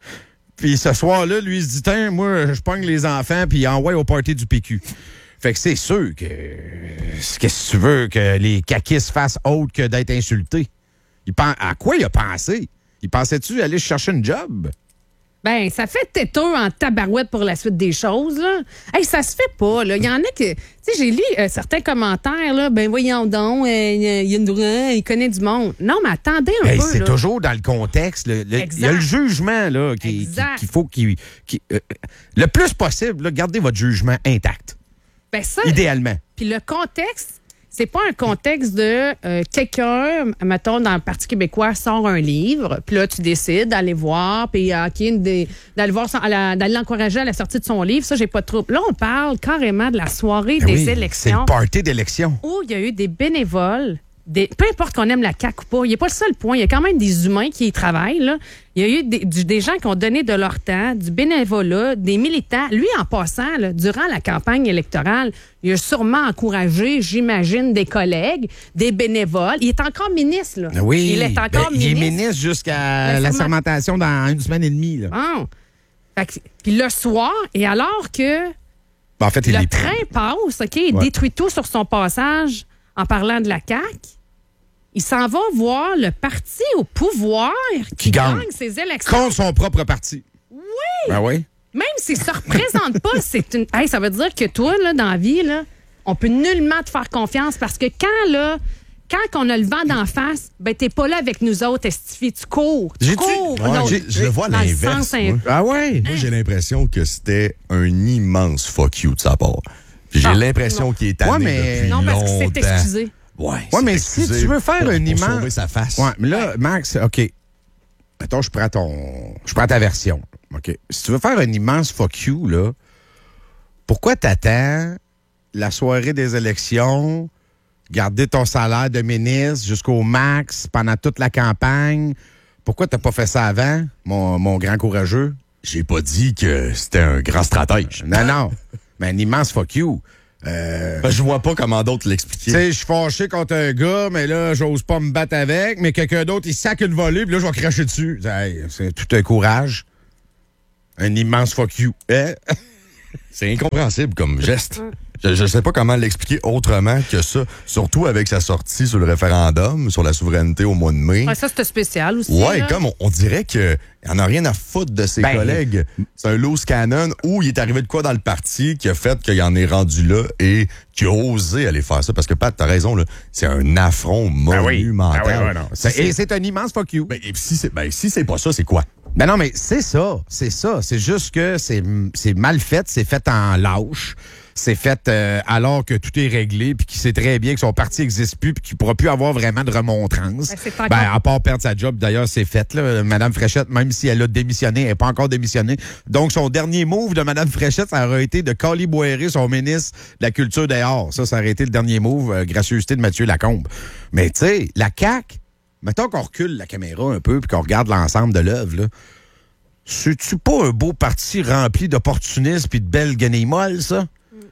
Puis ce soir-là, lui, il se dit, tiens, moi, je pogne les enfants, puis il envoie au party du P Q. Fait que c'est sûr que, qu'est-ce que tu veux, que les caquistes fassent autre que d'être insultés? Il pen- à quoi il a pensé? Il pensait-tu aller chercher une job? Ben, ça fait têteux en tabarouette pour la suite des choses, là. Hey, ça se fait pas, là. Il y en a que... Tu sais, j'ai lu euh, certains commentaires, là. Ben, voyons donc, euh, il y a une... euh, il connaît du monde. Non, mais attendez un Hey, peu, c'est là. toujours dans le contexte. le- le- Il y a le jugement là, qui- qui- Exact. qu'il faut qu'il... qu'il- euh, le plus possible, là, gardez votre jugement intact. Ben, ça... Idéalement. Puis le contexte, c'est pas un contexte de euh, quelqu'un, mettons, dans le Parti québécois, sort un livre, puis là, tu décides d'aller voir, puis euh, OK, des- d'aller voir, son- à la- d'aller l'encourager à la sortie de son livre. Ça, j'ai pas de trouble. Là, on parle carrément de la soirée Ben des oui, c'est élections le party d'élection. où il y a eu des bénévoles. Des, peu importe qu'on aime la C A Q ou pas, il n'y a pas le seul point. Il y a quand même des humains qui y travaillent. Là. Il y a eu des, du- des gens qui ont donné de leur temps, du bénévolat, des militants. Lui, en passant, là, durant la campagne électorale, il a sûrement encouragé, j'imagine, des collègues, des bénévoles. Il est encore ministre. Là. Oui, Il est encore ben, il est ministre. ministre jusqu'à La la serment- sermentation dans une semaine et demie. Là. Ah. Fait que- Puis le soir, et alors que Ben, en fait, il le est train passe, OK, il Ouais. détruit tout sur son passage en parlant de la C A Q. Il s'en va voir le parti au pouvoir qui, Qui gagne. ses élections. contre son propre parti. Oui! Ben oui. Même s'il se représente pas, c'est une. Hey, ça veut dire que toi, là, dans la vie, là, on peut nullement te faire confiance parce que quand, là, quand on a le vent d'en face, ben t'es pas là avec nous autres, Estifi, tu cours. Tu J'ai-tu- cours. Ouais, non, j'ai- je le vois à dans le l'inverse, sens in- moi. Ah ouais? Moi, j'ai l'impression que c'était un immense fuck you de sa part. Puis J'ai Ah, l'impression non. qu'il est tanné Ouais, mais- depuis Non, parce qu'il s'est longtemps. excusé. Ouais, ouais mais si tu veux faire pour, un pour immense... sauver sa face. Ouais, mais là, Max, OK. Mettons, je prends ton... Je prends ta version. OK. Si tu veux faire un immense fuck you, là, pourquoi t'attends la soirée des élections, garder ton salaire de ministre jusqu'au max pendant toute la campagne? Pourquoi t'as pas fait ça avant, mon, mon grand courageux? J'ai pas dit que c'était un grand stratège. Non, non. Mais un immense fuck you. Euh... Ben, je vois pas comment d'autres l'expliquer. Tu sais, je suis fâché contre un gars, mais là, j'ose pas me battre avec, mais quelqu'un d'autre, il sac une volée, puis là, je vais cracher dessus. Hey, c'est tout un courage. Un immense fuck you. Hein? C'est incompréhensible comme geste. Je, je sais pas comment l'expliquer autrement que ça, surtout avec sa sortie sur le référendum, sur la souveraineté au mois de mai. Ouais, ça, c'était spécial aussi. Ouais, là. comme on, on dirait qu'il en a rien à foutre de ses ben, collègues. C'est un loose cannon où il est arrivé de quoi dans le parti qui a fait qu'il en est rendu là et qui a osé aller faire ça. Parce que Pat, t'as raison, là, c'est un affront monumental. Ben oui, ben oui, ouais, non. C'est, et c'est un immense fuck you. Ben, et si c'est, ben, si c'est pas ça, c'est quoi? Ben non, mais c'est ça, c'est ça. C'est juste que c'est, c'est mal fait, c'est fait en lâche. C'est fait euh, alors que tout est réglé, puis qu'il sait très bien que son parti n'existe plus, puis qu'il ne pourra plus avoir vraiment de remontrance. Ben, encore... ben, à part perdre sa job, d'ailleurs, c'est fait. Là. Madame Fréchette, même si elle a démissionné, elle n'est pas encore démissionnée. Donc, son dernier move de Madame Fréchette, ça aurait été de caliboirer son ministre de la Culture des Arts. Ça, ça aurait été le dernier move, euh, gracieuseté de Mathieu Lacombe. Mais tu sais, la C A Q, mettons qu'on recule la caméra un peu, puis qu'on regarde l'ensemble de l'œuvre, là. C'est-tu pas un beau parti rempli d'opportunistes puis de belles guenilles molles, ça?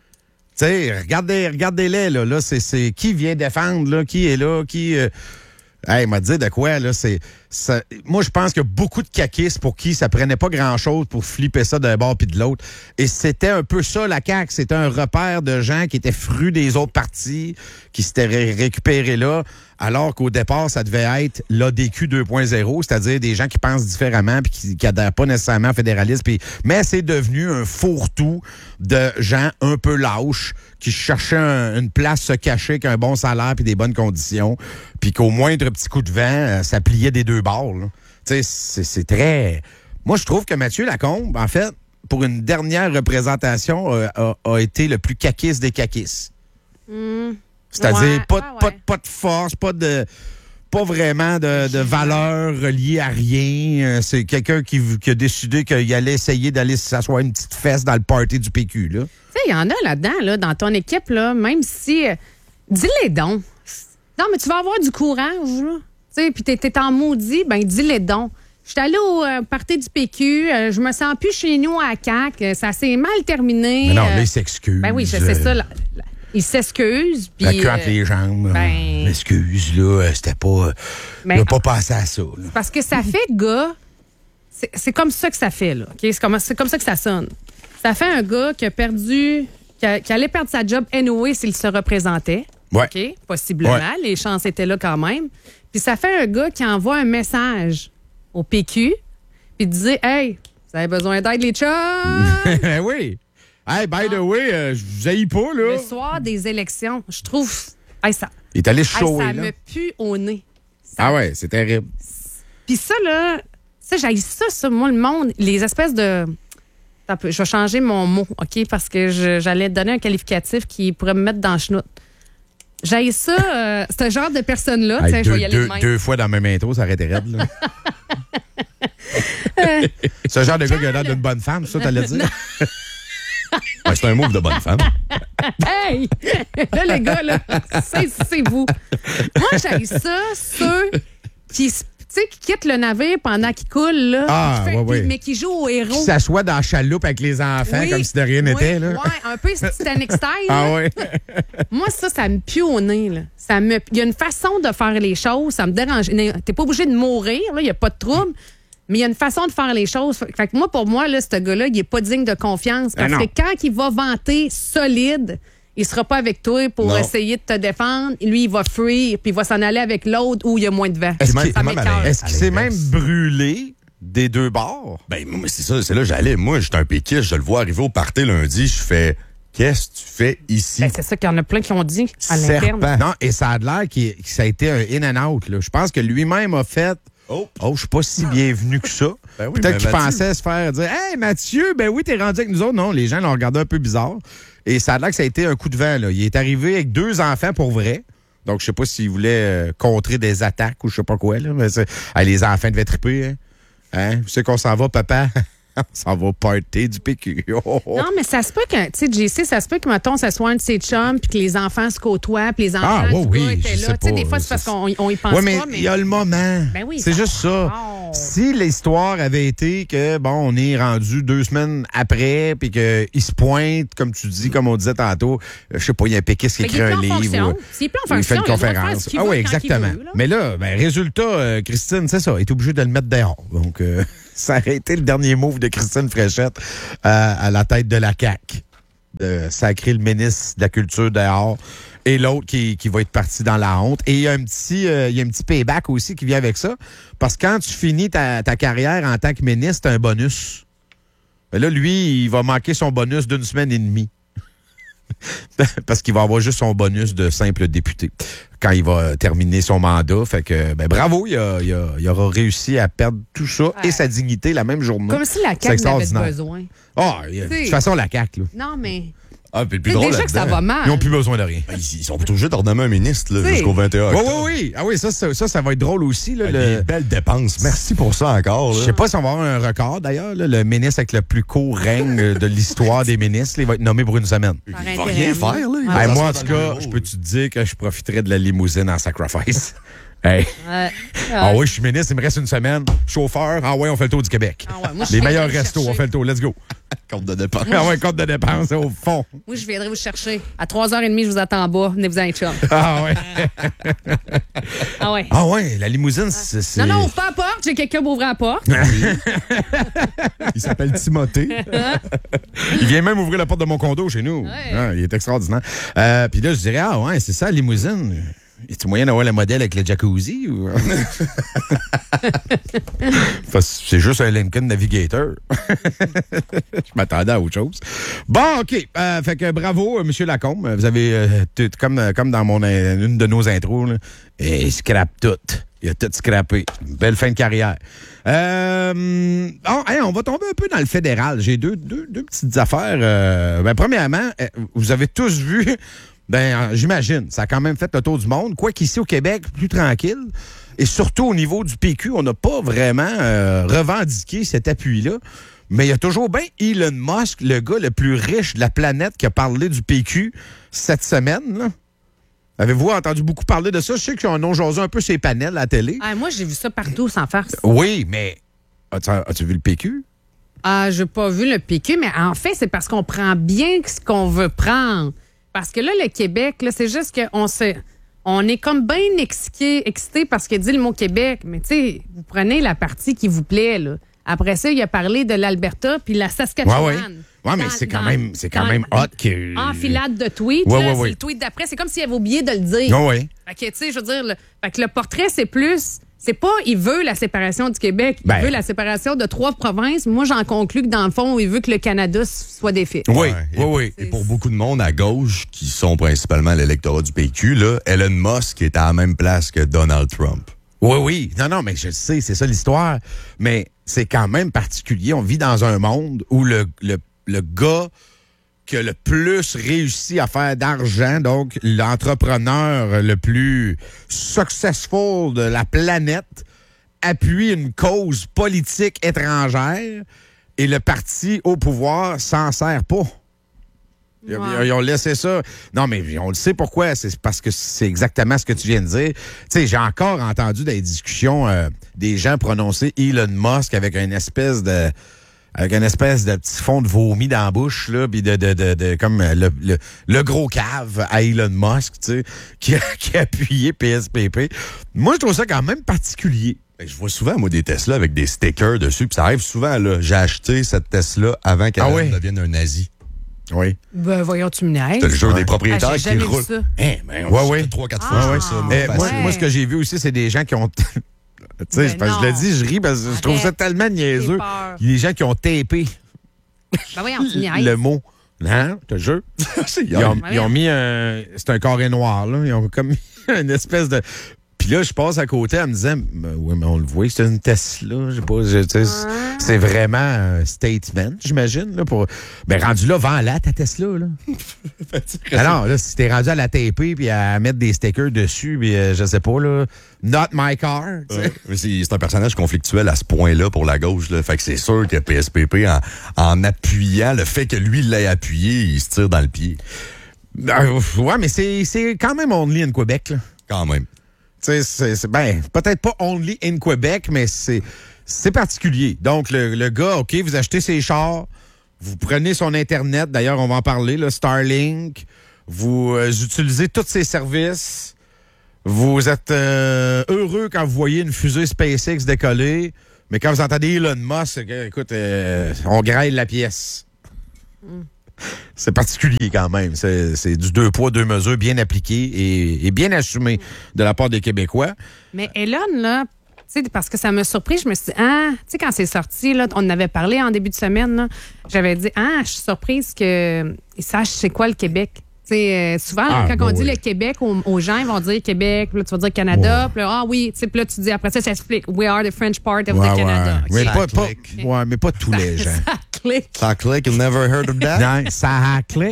Tu sais, regardez, regardez-les, là. Là, c'est, c'est qui vient défendre, là, qui est là, qui. Euh... Hey, il m'a dit de quoi, là. C'est, ça... Moi, je pense qu'il y a beaucoup de caquistes pour qui ça prenait pas grand-chose pour flipper ça d'un bord puis de l'autre. Et c'était un peu ça, la C A Q. C'était un repère de gens qui étaient frus des autres partis, qui s'étaient ré- récupérés là, alors qu'au départ, ça devait être l'A D Q deux point zéro, c'est-à-dire des gens qui pensent différemment puis qui, qui adhèrent pas nécessairement au fédéralisme. Puis... Mais c'est devenu un fourre-tout de gens un peu lâches qui cherchaient un, une place se cacher avec un bon salaire puis des bonnes conditions, puis qu'au moindre petit coup de vent, euh, ça pliait des deux bords. Tu sais, c'est, c'est très... Moi, je trouve que Mathieu Lacombe, en fait, pour une dernière représentation, euh, a, a été le plus caquiste des caquistes. Mmh. C'est-à-dire Ouais, pas, ouais, de, pas, de, pas de force, pas de pas vraiment de, de valeur reliée à rien. C'est quelqu'un qui, qui a décidé qu'il allait essayer d'aller s'asseoir une petite fesse dans le party du P Q. Là. Tu sais, il y en a là-dedans, là, dans ton équipe, là, même si... Euh, dis-les donc. Non, mais tu vas avoir du courage, là. Tu sais, puis t'es, t'es en maudit, ben dis-les donc. Je suis allée au euh, party du P Q, euh, je me sens plus chez nous à C A C, ça s'est mal terminé. Mais non, euh, là, il s'excuse. Ben oui, je sais ça. Là, là, il s'excuse. La puis queue entre euh, les jambes. ben- M'excuse, là, c'était pas... Ben, Je pas pensé à ça. Là. Parce que ça fait, gars, c'est, c'est comme ça que ça fait, là. OK? C'est, comme, c'est comme ça que ça sonne. Ça fait un gars qui a perdu, qui, a- qui allait perdre sa job anyway s'il se représentait. Ouais. OK? Possiblement. Ouais. Les chances étaient là quand même. Puis ça fait un gars qui envoie un message au P Q, puis disait, hey, vous avez besoin d'aide, les chums? Ben oui. Hey, by the way, euh, je vous haïs pas, là. Le soir des élections, je trouve. Hey, ça, Il est allé hey, chaud, ça là. me pue au nez. Ah ouais, c'est terrible. Puis ça, là, ça, j'haïs ça, ça, moi, le monde, les espèces de... Attends un peu, je vais changer mon mot, OK? Parce que je- j'allais te donner un qualificatif qui pourrait me mettre dans le chenoute. J'haïs ça, euh, ce genre de personne-là. Hey, Tiens, je deux, vais y aller de deux, même. deux fois dans la même intro, ça aurait été raide, là. Ce genre de gars qui a l'air d'une bonne femme, ça, t'allais dire? Ouais, c'est un move de bonne femme. Hey! Là, les gars, là, c'est, c'est vous. Moi, j'haïs ça, ceux qui, tu sais, qui quittent le navire pendant qu'il coule, là. Ah, Qui fait- ouais, ouais. mais qui jouent au héros. Qui s'assoit dans la chaloupe avec les enfants Oui, comme si de rien oui, n'était, là. Ouais, un peu Titanic style. Ah là. ouais. Moi, ça, ça me pue au nez. Là. Ça me... Il y a une façon de faire les choses, ça me dérange. T'es pas obligé de mourir, il n'y a pas de trouble, mais il y a une façon de faire les choses. Fait que moi, pour moi, là, ce gars-là, il est pas digne de confiance. Parce Ah non. que quand il va vanter solide, il sera pas avec toi pour Non. essayer de te défendre. Lui, il va fuir, puis il va s'en aller avec l'autre où il y a moins de vent. Est-ce même- qu'il Ça même à m'écoeure. la- est-ce qu'il À s'est l'inverse. même brûlé des deux bords? Ben, moi, mais c'est ça, c'est là que j'allais. Moi, j'étais un péquiste, je le vois arriver au party lundi, je fais, qu'est-ce que tu fais ici? Ben, c'est ça qu'il y en a plein qui ont dit à l'interne. Serpent. Non, et ça a l'air qu'il- que ça a été un in and out. Là. Je pense que lui-même a fait. Oh. Oh, je suis pas si bienvenu que ça. Ben oui, Peut-être ben qu'il Mathieu. pensait se faire dire Hey Mathieu, ben oui, t'es rendu avec nous autres. Non, les gens l'ont regardé un peu bizarre. Et ça a l'air que ça a été un coup de vent. Là. Il est arrivé avec deux enfants pour vrai. Donc, je sais pas s'il voulait euh, contrer des attaques ou je sais pas quoi. Là, mais hey, les enfants devaient triper. Hein? Hein? Vous savez qu'on s'en va, papa? On s'en va party du P Q. Oh, oh. Non, mais ça se peut que, tu sais, J C, ça se peut que, mettons, ça soit un de ses chums, puis que les enfants se côtoient, puis les enfants Ah, ouais, du oui, gars étaient je là. sais Tu sais, pas, des fois, je c'est parce sais. qu'on on y pense Oui, mais pas. il y a le moment. Ben oui, c'est ça- juste ça. Oh. Si l'histoire avait été que, bon, on est rendu deux semaines après, puis qu'il se pointe, comme tu dis, comme on disait tantôt, je sais pas, il y a un péquiste qui Fait qu'il écrit est un plus en livre. fonction. ou- S'il est plus en ou il fait une fonction, il a le droit de faire conférence. ce qu'il Ah veut oui, quand il exactement. veut, là. Mais là, ben, résultat, euh, Christine, c'est ça, elle est obligée de le mettre dehors. Donc, euh, ça a été le dernier move de Christine Fréchette euh, à la tête de la C A Q. De sacrer le ministre de la Culture dehors et l'autre qui, qui va être parti dans la honte. Et il y a un petit euh, il y a un petit payback aussi qui vient avec ça. Parce que quand tu finis ta, ta carrière en tant que ministre, t'as un bonus. Mais là, lui, il va manquer son bonus d'une semaine et demie. Parce qu'il va avoir juste son bonus de simple député quand il va terminer son mandat. Fait que, ben, bravo, il, a, il, a, il aura réussi à perdre tout ça et sa dignité la même journée. Comme si la C'est C A Q en avait extraordinaire. besoin. Ah, il y a- de toute façon, la C A Q, là. Non, mais. Ah, puis le plus drôle déjà que ça là-dedans, va mal. Ils n'ont plus besoin de rien. Ils, ils sont obligés d'ordonner un ministre là, T'sais. jusqu'au vingt et un Oui, octobre. oui, oui. Ah oui, ça, ça, ça, ça va être drôle aussi. Là, Ah, le... Des belles dépenses. Merci pour ça encore. Je là. sais pas si on va avoir un record, d'ailleurs. là. Le ministre avec le plus court règne de l'histoire des ministres, là, il va être nommé pour une semaine. Il va rien faire. Là. Il va Hey, moi, en s'asseoir tout dans le cas, bureau. je peux te dire que je profiterai de la limousine en sacrifice. Hey. Ouais. Ah oui, je suis ministre, il me reste une semaine. Chauffeur, ah ouais, on fait le tour du Québec. Ah ouais, moi, je Les viendrai meilleurs vous restos, chercher. on fait le tour. Let's go. Compte de dépenses. Ah ouais, compte de dépenses au fond. Moi, je viendrai vous chercher. À trois heures trente, je vous attends en bas. Venez-vous en chum. Ah ouais. Ah ouais. Ah ouais, la limousine, c'est... c'est- Non, non, ouvre pas la porte. J'ai quelqu'un pour ouvrir la porte. Il s'appelle Timothée. Il vient même ouvrir la porte de mon condo chez nous. Ah, il est extraordinaire. Euh, Puis là, je dirais, ah ouais, c'est ça, la limousine. Y a-t-il moyen d'avoir le modèle avec le jacuzzi? Ou... Parce que c'est juste un Lincoln Navigator. Je m'attendais à autre chose. Bon, OK. Euh, fait que bravo, euh, M. Lacombe. Vous avez, euh, tout, comme, euh, comme dans mon, euh, une de nos intros, là, et il scrape tout. Il a tout scrappé. Une belle fin de carrière. Euh, oh, hey, on va tomber un peu dans le fédéral. J'ai deux, deux, deux petites affaires. Euh, ben, premièrement, euh, vous avez tous vu... Ben, euh, j'imagine. Ça a quand même fait le tour du monde. Quoi qu'ici au Québec, plus tranquille. Et surtout au niveau du P Q, on n'a pas vraiment euh, revendiqué cet appui-là. Mais il y a toujours bien Elon Musk, le gars le plus riche de la planète, qui a parlé du P Q cette semaine. Là. Avez-vous entendu beaucoup parler de ça? Je sais qu'ils en ont jasé un peu ces panels à la télé. Ah, moi, j'ai vu ça partout sans farce. Oui, mais as-tu, as-tu vu le P Q? Ah, j'ai pas vu le P Q, mais en fait, c'est parce qu'on prend bien ce qu'on veut prendre. Parce que là, le Québec, là, c'est juste qu'on se, on est comme bien excité, excité parce qu'il dit le mot Québec. Mais tu sais, vous prenez la partie qui vous plaît, là. Après ça, il a parlé de l'Alberta puis la Saskatchewan. Ouais, ouais. Ouais, mais Dans- c'est quand dans- même, c'est quand dans- même hot que... Enfilade de tweets. Ouais, là, ouais, c'est ouais. le tweet d'après. C'est comme s'il avait oublié de le dire. Ouais, ouais. Fait que, tu sais, je veux dire, le, fait que le portrait, c'est plus... C'est pas, il veut la séparation du Québec. Il Ben. veut la séparation de trois provinces. Moi, j'en conclus que, dans le fond, il veut que le Canada soit défait. Oui, Ouais, oui, oui. Et pour beaucoup de monde à gauche, qui sont principalement l'électorat du P Q, là, Elon Musk est à la même place que Donald Trump. Oui, oui. Non, non, mais je le sais, c'est ça l'histoire. Mais c'est quand même particulier. On vit dans un monde où le, le, le gars qui a le plus réussi à faire d'argent, donc l'entrepreneur le plus successful de la planète, appuie une cause politique étrangère et le parti au pouvoir s'en sert pas. Ils, Ouais. ils ont laissé ça. Non, mais on le sait pourquoi. C'est parce que c'est exactement ce que tu viens de dire. Tu sais, j'ai encore entendu dans les discussions euh, des gens prononcer Elon Musk avec une espèce de avec une espèce de petit fond de vomi dans la bouche, là, puis de, de, de, de comme le, le, le gros cave à Elon Musk, tu sais, qui a, qui a appuyé P S P P. Moi, je trouve ça quand même particulier. Ben, je vois souvent, moi, des Tesla avec des stickers dessus, puis ça arrive souvent, là. J'ai acheté cette Tesla avant qu'elle Ah oui? devienne un nazi. Oui. Ben, voyons, tu me niaises. C'est le jeu Ouais. des propriétaires Ah, j'ai qui jamais vu roulent. ça. Hein, ben, on Ouais, le ouais. fait trois, quatre Ah, fois, ouais. ça. Eh, moi, moi, facile. moi, ce que j'ai vu aussi, c'est des gens qui ont... tu sais, Ben c'est parce que je le non. dis, je ris parce que je trouve ça Arrête. tellement niaiseux. J'ai peur. Il y a des gens qui ont tapé Ben, voyons, tu me niaises. le mot. Hein? Je te jure. C'est Ils ont, hier. ils ont mis un... C'est un carré noir, là. Ils ont comme mis une espèce de... Puis Puis là, je passe à côté en me disant, ben, oui, mais on le voit, c'est une Tesla. Je sais pas, je, tu sais, c'est vraiment un statement, j'imagine. Là, pour... Ben, rendu là, vends-la, ta Tesla. Là. Alors, là, si t'es rendu à la taper puis à mettre des stickers dessus, puis euh, je sais pas, là, not my car. Euh, c'est, c'est un personnage conflictuel à ce point-là pour la gauche. Là. Fait que c'est sûr que P S P P, en, en appuyant, le fait que lui l'ait appuyé, il se tire dans le pied. Euh, ouais, mais c'est, c'est quand même only in Québec. Là. Quand même. C'est, c'est, c'est, ben, peut-être pas only in Québec, mais c'est, c'est particulier. Donc, le, le gars, OK, vous achetez ses chars, vous prenez son Internet, d'ailleurs, on va en parler, là, Starlink, vous euh, utilisez tous ses services, vous êtes euh, heureux quand vous voyez une fusée SpaceX décoller, mais quand vous entendez Elon Musk, écoute, euh, on graille la pièce. Mm. C'est particulier quand même. C'est, c'est du deux poids, deux mesures bien appliqué et, et bien assumé de la part des Québécois. Mais Elon, là, tu sais, parce que ça m'a surpris, je me suis dit, ah, tu sais, quand c'est sorti, là, on en avait parlé en début de semaine, là, j'avais dit, ah, je suis surprise qu'ils sachent c'est quoi le Québec. Tu sais, euh, souvent, ah, quand bon, on dit oui. le Québec aux, aux gens, ils vont dire Québec, puis là, tu vas dire Canada, ouais. puis là, ah oui, tu sais, puis là, tu dis, après ça, ça explique, we are the French part of ouais, the Canada. Ouais. Okay. Mais, pas, pas, ouais, mais pas tous les gens. Ça clique. Ça clique, you never heard of that? Non, ça clique.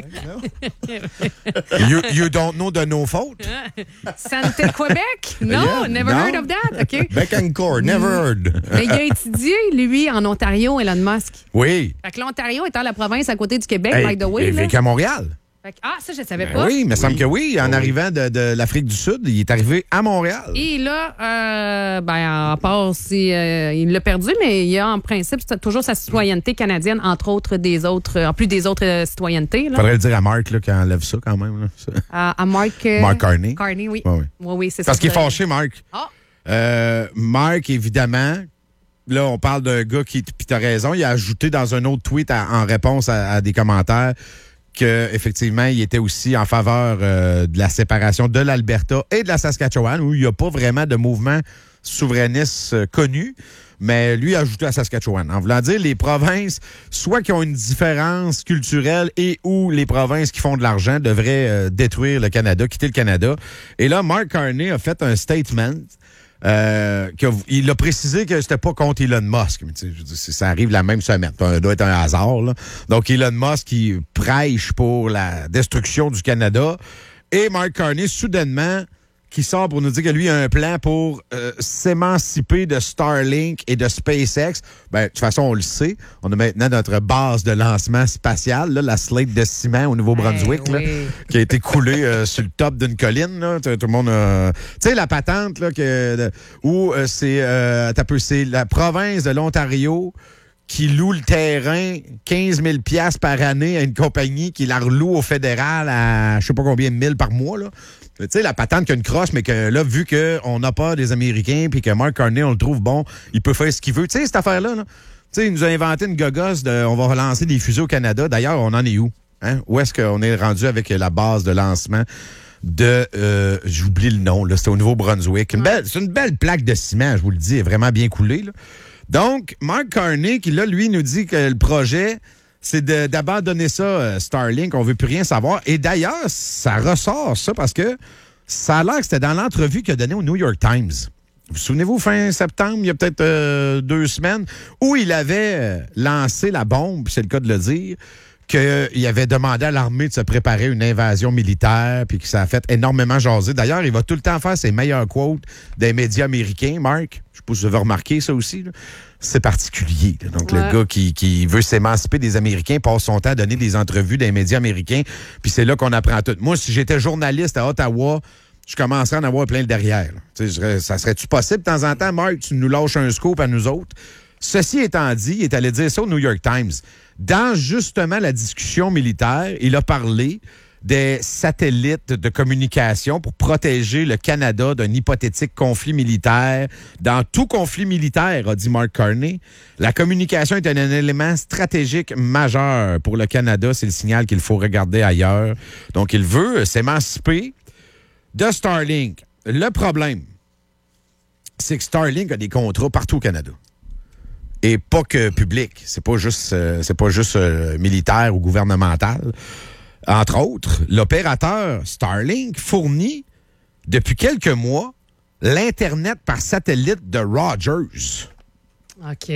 you, you don't know de nos fautes? Santé Québec? No, yeah, never no. heard of that. OK. Bécancour, never heard. Mais il a étudié, lui, en Ontario, Elon Musk. Oui. Fait que l'Ontario étant la province à côté du Québec, hey, by the way. Il vécu à Montréal. Ah, ça, je ne savais ben pas. Oui, il me semble oui. que oui. En oui. arrivant de, de l'Afrique du Sud, il est arrivé à Montréal. Et là, euh, ben, à part si euh, il l'a perdu, mais il a en principe toujours sa citoyenneté canadienne, entre autres des autres, en plus des autres euh, citoyennetés. Il faudrait le dire à Mark là, quand enlève ça quand même. Là, ça. À, à Mark. Euh, Mark Carney. Carney, oui. Oui, oui. oui, oui c'est Parce ça. qu'il est fâché, Mark. Ah. Euh, Mark, évidemment. Là, on parle d'un gars qui, puis t'as raison, il a ajouté dans un autre tweet à, en réponse à, à des commentaires qu'effectivement, il était aussi en faveur euh, de la séparation de l'Alberta et de la Saskatchewan, où il n'y a pas vraiment de mouvement souverainiste euh, connu, mais lui a ajouté à Saskatchewan. En voulant dire, les provinces, soit qui ont une différence culturelle et ou les provinces qui font de l'argent devraient euh, détruire le Canada, quitter le Canada. Et là, Mark Carney a fait un statement. Euh, que, il a précisé que c'était pas contre Elon Musk. Mais je dis, ça arrive la même semaine. Ça doit être un hasard. Là. Donc, Elon Musk qui prêche pour la destruction du Canada. Et Mark Carney, soudainement, qui sort pour nous dire que lui a un plan pour euh, s'émanciper de Starlink et de SpaceX. Ben, de toute façon, on le sait. On a maintenant notre base de lancement spatial, là, la Slate de ciment au Nouveau-Brunswick, hey, là, oui. qui a été coulée euh, sur le top d'une colline. Là. Tout le monde a... Tu sais, la patente là, que, de, où euh, c'est, euh, peu, c'est la province de l'Ontario qui loue le terrain quinze mille dollars par année à une compagnie qui la reloue au fédéral à je sais pas combien de mille par mois, là. Tu sais, la patente qui a une croche, mais que là, vu qu'on n'a pas des Américains puis que Mark Carney, on le trouve bon, il peut faire ce qu'il veut. Tu sais, cette affaire-là, là, tu sais, il nous a inventé une gogosse de on va relancer des fusées au Canada. D'ailleurs, on en est où? Hein? Où est-ce qu'on est rendu avec la base de lancement de... Euh, j'oublie le nom, là, c'était au Nouveau-Brunswick. Une belle, c'est une belle plaque de ciment, je vous le dis, elle est vraiment bien coulée, là. Donc, Mark Carney, qui là, lui, nous dit que le projet... c'est de, d'abandonner ça, euh, Starlink. On veut plus rien savoir. Et d'ailleurs, ça ressort, ça, parce que ça a l'air que c'était dans l'entrevue qu'il a donnée au New York Times. Vous souvenez-vous, fin septembre, il y a peut-être euh, deux semaines, où il avait euh, lancé la bombe, c'est le cas de le dire, qu'il avait demandé à l'armée de se préparer une invasion militaire, puis que ça a fait énormément jaser. D'ailleurs, il va tout le temps faire ses meilleurs quotes des médias américains, Mark. Je sais pas si vous avez remarqué ça aussi, là. C'est particulier. Là. Donc, ouais. le gars qui, qui veut s'émanciper des Américains passe son temps à donner des entrevues dans les médias américains, puis c'est là qu'on apprend tout. Moi, si j'étais journaliste à Ottawa, je commencerais à en avoir plein le derrière. Tu sais, ça serait-tu possible de temps en temps, Mark, tu nous lâches un scoop à nous autres? Ceci étant dit, il est allé dire ça au New York Times. Dans justement la discussion militaire, il a parlé des satellites de communication pour protéger le Canada d'un hypothétique conflit militaire. Dans tout conflit militaire, a dit Mark Carney, la communication est un, un élément stratégique majeur pour le Canada. C'est le signal qu'il faut regarder ailleurs. Donc, il veut s'émanciper de Starlink. Le problème, c'est que Starlink a des contrats partout au Canada. Et pas que public. C'est pas juste, euh, c'est pas juste euh, militaire ou gouvernemental. Entre autres, l'opérateur Starlink fournit depuis quelques mois l'Internet par satellite de Rogers. OK.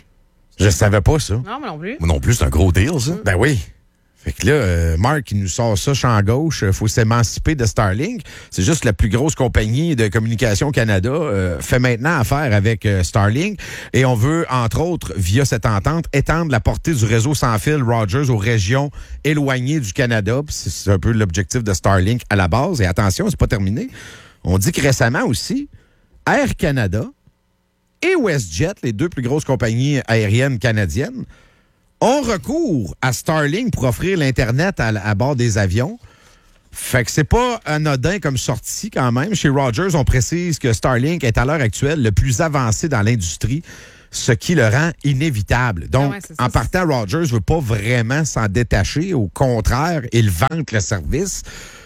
Je savais pas ça. Non, moi non plus. Moi non plus, c'est un gros deal, ça. Ben oui. Fait que là, euh, Marc, il nous sort ça champ gauche. Il faut s'émanciper de Starlink. C'est juste la plus grosse compagnie de communication au Canada euh, fait maintenant affaire avec euh, Starlink. Et on veut, entre autres, via cette entente, étendre la portée du réseau sans fil Rogers aux régions éloignées du Canada. C'est, c'est un peu l'objectif de Starlink à la base. Et attention, c'est pas terminé. On dit que récemment aussi, Air Canada et WestJet, les deux plus grosses compagnies aériennes canadiennes, ont recours à Starlink pour offrir l'Internet à, à bord des avions. Fait que c'est pas anodin comme sortie quand même. Chez Rogers, on précise que Starlink est à l'heure actuelle le plus avancé dans l'industrie, ce qui le rend inévitable. Donc, ah ouais, ça, en partant, Rogers ne veut pas vraiment s'en détacher. Au contraire, il vante le service.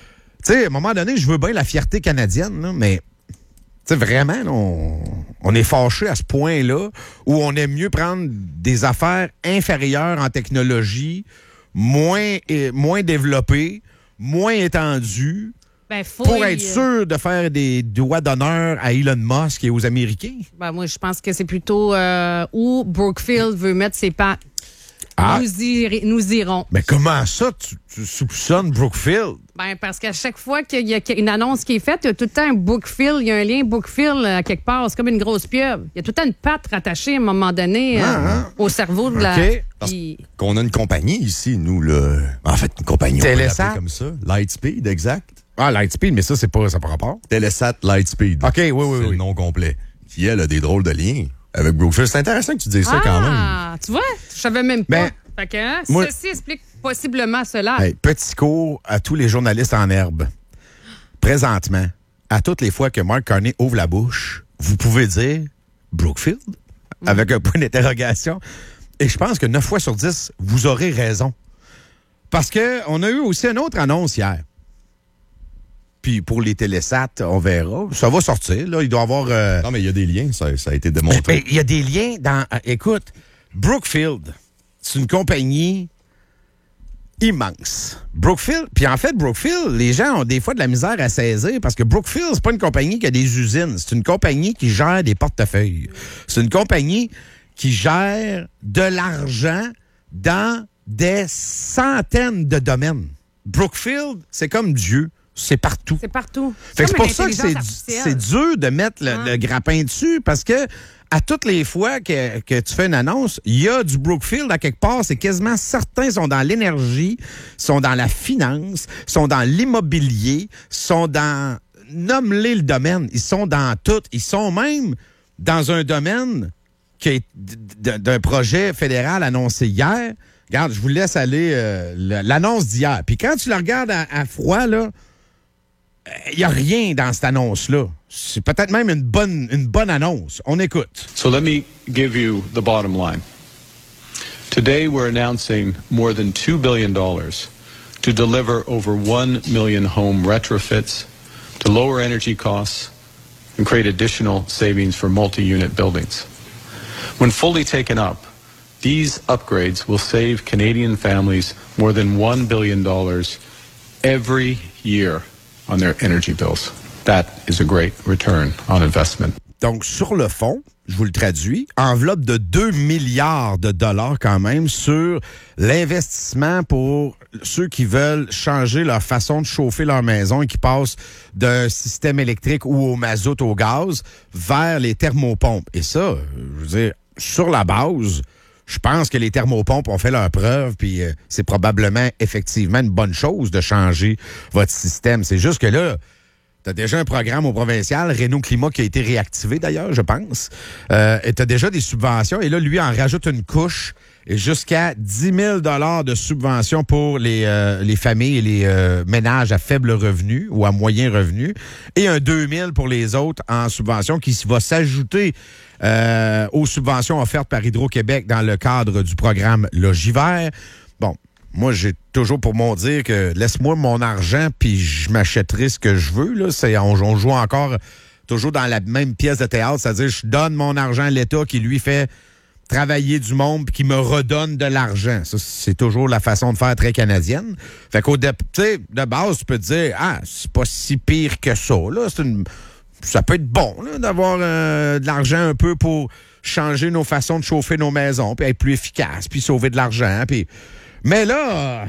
Tu sais, à un moment donné, je veux bien la fierté canadienne, là, mais... Tu sais, vraiment, là, on, on est fâché à ce point-là où on aime mieux prendre des affaires inférieures en technologie, moins, euh, moins développées, moins étendues, ben, faut pour y... être sûr de faire des doigts d'honneur à Elon Musk et aux Américains. Ben, moi, je pense que c'est plutôt euh, où Brookfield veut mettre ses pattes. Ah. Nous, ir- nous irons. Mais comment ça, tu, tu soupçonnes Brookfield? Ben, parce qu'à chaque fois qu'il y a une annonce qui est faite, il y a tout le temps un Brookfield, il y a un lien Brookfield à quelque part. C'est comme une grosse pieuvre. Il y a tout le temps une patte rattachée à un moment donné Ah, euh, hein? au cerveau de la. OK. Parce Puis- qu'on a une compagnie ici, nous, là. En fait, une compagnie, on peut Télésat? l'appeler comme ça. Lightspeed, exact. Ah, Lightspeed, mais ça, c'est pas, ça par rapport. Télésat Lightspeed. OK, oui, oui, c'est oui. le nom complet. Qui, elle, a des drôles de liens avec Brookfield. C'est intéressant que tu dises ça ah, quand même. Ah, tu vois, je savais même pas. Ben, fait que, hein, moi- ceci explique possiblement cela. Hey, petit cours à tous les journalistes en herbe. Présentement, à toutes les fois que Mark Carney ouvre la bouche, vous pouvez dire Brookfield avec un point d'interrogation. Et je pense que neuf fois sur dix, vous aurez raison. Parce que on a eu aussi une autre annonce hier. Puis pour les télésats, on verra. Ça va sortir. Là. Il doit y avoir... euh, Non, mais il y a des liens, ça, ça a été démontré. Mais il y a des liens dans... euh, écoute, Brookfield, c'est une compagnie immense. Brookfield, puis en fait, Brookfield, les gens ont des fois de la misère à saisir parce que Brookfield, c'est pas une compagnie qui a des usines. C'est une compagnie qui gère des portefeuilles. C'est une compagnie qui gère de l'argent dans des centaines de domaines. Brookfield, c'est comme Dieu. C'est partout. C'est partout. Fait que c'est comme pour ça que c'est, c'est dur de mettre le, le grappin dessus parce que à toutes les fois que, que tu fais une annonce, il y a du Brookfield à quelque part. C'est quasiment certains sont dans l'énergie, sont dans la finance, sont dans l'immobilier, sont dans... Nomme-les le domaine. Ils sont dans tout. Ils sont même dans un domaine qui est d- d'un projet fédéral annoncé hier. Regarde, je vous laisse aller euh, l'annonce d'hier. Puis quand tu la regardes à, à froid, là, il n'y a rien dans cette annonce-là. C'est peut-être même une bonne, une bonne annonce. On écoute. So let me give you the bottom line. Today we're announcing more than two billion dollars to deliver over one million home retrofits, to lower energy costs, and create additional savings for multi-unit buildings. When fully taken up, these upgrades will save Canadian families more than one billion dollars every year on their energy bills. That is a great return on investment. Donc, sur le fond, je vous le traduis, enveloppe de deux milliards de dollars quand même sur l'investissement pour ceux qui veulent changer leur façon de chauffer leur maison et qui passent d'un système électrique ou au mazout, au gaz, vers les thermopompes. Et ça, je veux dire, sur la base, je pense que les thermopompes ont fait leur preuve, puis euh, c'est probablement effectivement une bonne chose de changer votre système. C'est juste que là, tu as déjà un programme au provincial, Renault Climat, qui a été réactivé d'ailleurs, je pense. Euh, et tu as déjà des subventions. Et là, lui en rajoute une couche et jusqu'à dix mille dollars de subventions pour les, euh, les familles et les euh, ménages à faible revenu ou à moyen revenu. Et un deux mille pour les autres en subvention qui va s'ajouter euh, aux subventions offertes par Hydro-Québec dans le cadre du programme Logivert. Bon. Moi, j'ai toujours pour mon dire que laisse-moi mon argent puis je m'achèterai ce que je veux. Là. C'est, on, on joue encore toujours dans la même pièce de théâtre, c'est-à-dire je donne mon argent à l'État qui lui fait travailler du monde puis qui me redonne de l'argent. Ça, c'est toujours la façon de faire très canadienne. Fait qu'au dé- tu sais, de base, tu peux te dire ah, c'est pas si pire que ça. Là. C'est une, ça peut être bon là, d'avoir euh, de l'argent un peu pour changer nos façons de chauffer nos maisons, puis être plus efficace, puis sauver de l'argent. Puis... Mais là...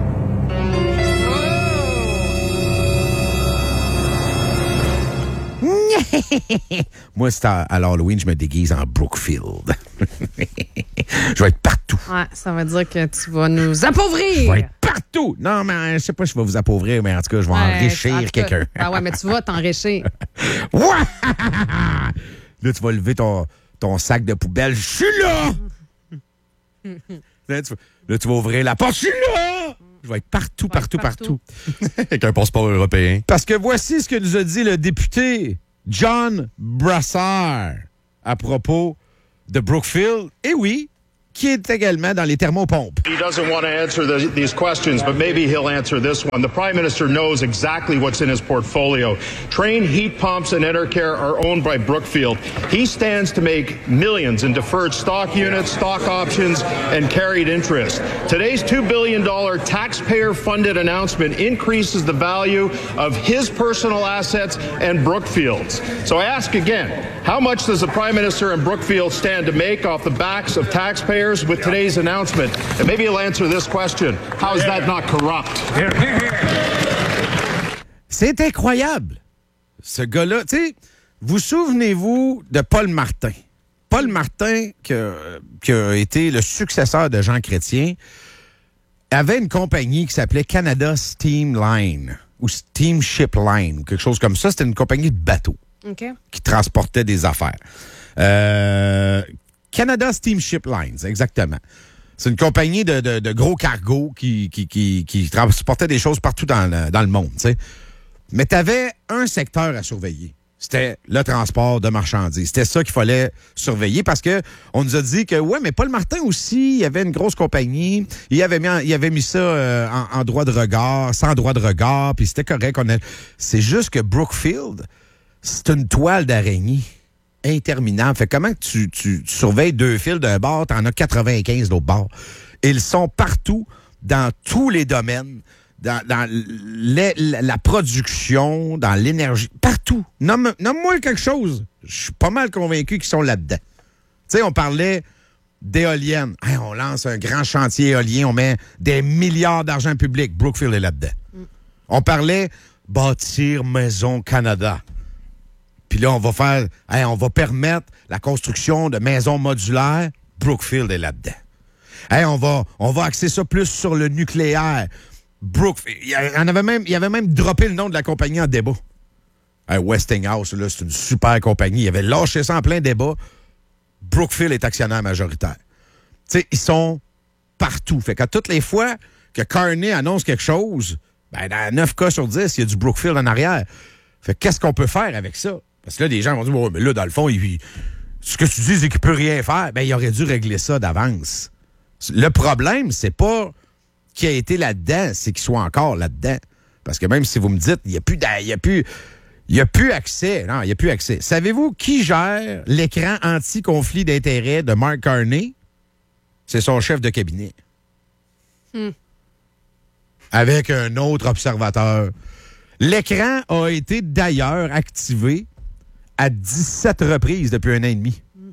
Moi, c'est à, à l'Halloween, je me déguise en Brookfield. Je vais être partout. Ouais, ça veut dire que tu vas nous appauvrir. Je vais être partout. Non, mais je sais pas si je vais vous appauvrir, mais en tout cas, je vais ouais, enrichir quelqu'un. Ah ouais, mais tu vas t'enrichir. Ouais! Là, tu vas lever ton, ton sac de poubelle. Je suis là! Là tu, là, tu vas ouvrir la porte. Je suis là! Je vais être partout, partout, partout. partout. Avec un passeport européen. Parce que voici ce que nous a dit le député John Brassard à propos de Brookfield. Et oui, qui est également dans les thermopompes. He doesn't want to answer the, these questions, but maybe he'll answer this one. The Prime Minister knows exactly what's in his portfolio. Trane heat pumps and Enercare are owned by Brookfield. He stands to make millions in deferred stock units, stock options, and carried interest. Today's two billion dollars taxpayer-funded announcement increases the value of his personal assets and Brookfield's. So I ask again, how much does the Prime Minister and Brookfield stand to make off the backs of taxpayers with today's announcement? And maybe he'll answer this question. How is that not corrupt? C'est incroyable. Ce gars-là, tu sais, vous souvenez-vous de Paul Martin? Paul Martin, qui a, qui a été le successeur de Jean Chrétien, avait une compagnie qui s'appelait Canada Steam Line ou Steamship Line ou quelque chose comme ça. C'était une compagnie de bateaux okay. qui transportait des affaires. Euh, Canada Steamship Lines, exactement. C'est une compagnie de, de, de gros cargos qui, qui, qui, qui transportait des choses partout dans le, dans le monde, tu sais. Mais tu avais un secteur à surveiller. C'était le transport de marchandises. C'était ça qu'il fallait surveiller parce que on nous a dit que, ouais, mais Paul Martin aussi, il y avait une grosse compagnie. Il avait mis, il avait mis ça euh, en, en droit de regard, sans droit de regard, puis c'était correct. On a... C'est juste que Brookfield, c'est une toile d'araignée interminable. Fait comment tu, tu, tu surveilles deux fils d'un bord, t'en as quatre-vingt-quinze d'autres bords. Ils sont partout, dans tous les domaines. Dans, dans les, la production, dans l'énergie, partout. Nomme, nomme-moi quelque chose. Je suis pas mal convaincu qu'ils sont là-dedans. Tu sais, on parlait d'éoliennes. Hey, on lance un grand chantier éolien, on met des milliards d'argent public. Brookfield est là-dedans. Mm. On parlait bâtir Maison Canada. Puis là, on va faire, hey, on va permettre la construction de maisons modulaires. Brookfield est là-dedans. Hey, on va, on va axer ça plus sur le nucléaire. Brookfield, il y avait même, il avait même droppé le nom de la compagnie en débat. Hey, Westinghouse, là, c'est une super compagnie. Il avait lâché ça en plein débat. Brookfield est actionnaire majoritaire. Tu sais, ils sont partout. Fait qu'à toutes les fois que Carney annonce quelque chose, ben, dans neuf cas sur dix, il y a du Brookfield en arrière. Fait qu'est-ce qu'on peut faire avec ça? Parce que là, des gens vont dire, oh, mais là, dans le fond, il, ce que tu dis, c'est qu'il peut rien faire. Ben, il aurait dû régler ça d'avance. Le problème, c'est pas qui a été là-dedans, c'est qu'il soit encore là-dedans. Parce que même si vous me dites, il n'y a plus, il y a plus, il y a plus accès. Non, il n'y a plus accès. Savez-vous qui gère l'écran anti-conflit d'intérêts de Mark Carney? C'est son chef de cabinet. Hmm. Avec un autre observateur. L'écran a été d'ailleurs activé à dix-sept reprises depuis un an et demi. Hmm.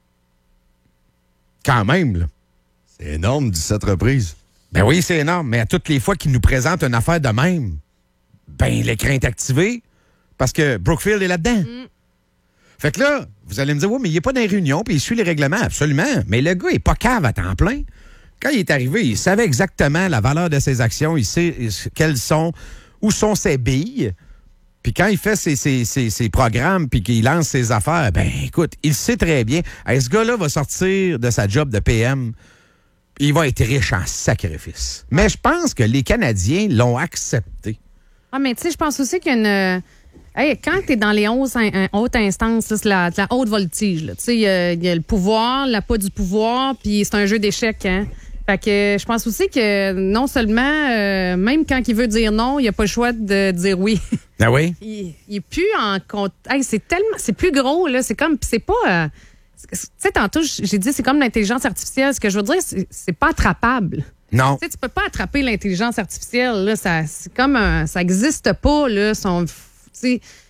Quand même, là. C'est énorme, dix-sept reprises. Ben oui, c'est énorme, mais à toutes les fois qu'ils nous présentent une affaire de même, ben l'écran est activé parce que Brookfield est là-dedans. Mm. Fait que là, vous allez me dire, oui, mais il n'est pas dans les réunions puis il suit les règlements, absolument. Mais le gars est pas cave à temps plein. Quand il est arrivé, il savait exactement la valeur de ses actions, il sait quelles sont, où sont ses billes. Puis quand il fait ses, ses, ses, ses programmes puis qu'il lance ses affaires, ben écoute, il sait très bien. Hey, ce gars-là va sortir de sa job de P M. Il va être riche en sacrifice. Mais je pense que les Canadiens l'ont accepté. Ah, mais tu sais, je pense aussi qu'il y a une... Hey, quand tu es dans les hautes, in- hautes instances, là, c'est la, la haute voltige. Tu sais, il y, y a le pouvoir, la pas du pouvoir, puis c'est un jeu d'échecs. Hein? Fait que je pense aussi que non seulement, euh, même quand il veut dire non, il n'y a pas le choix de dire oui. Ah oui? il, il est plus en compte. Hey, c'est tellement... C'est plus gros, là. C'est comme... C'est pas... Euh, tu sais, tantôt, j'ai dit, c'est comme l'intelligence artificielle. Ce que je veux dire, c'est, c'est pas attrapable. Non. Tu sais, tu peux pas attraper l'intelligence artificielle. Là, ça, c'est comme un, ça existe pas. Là, son,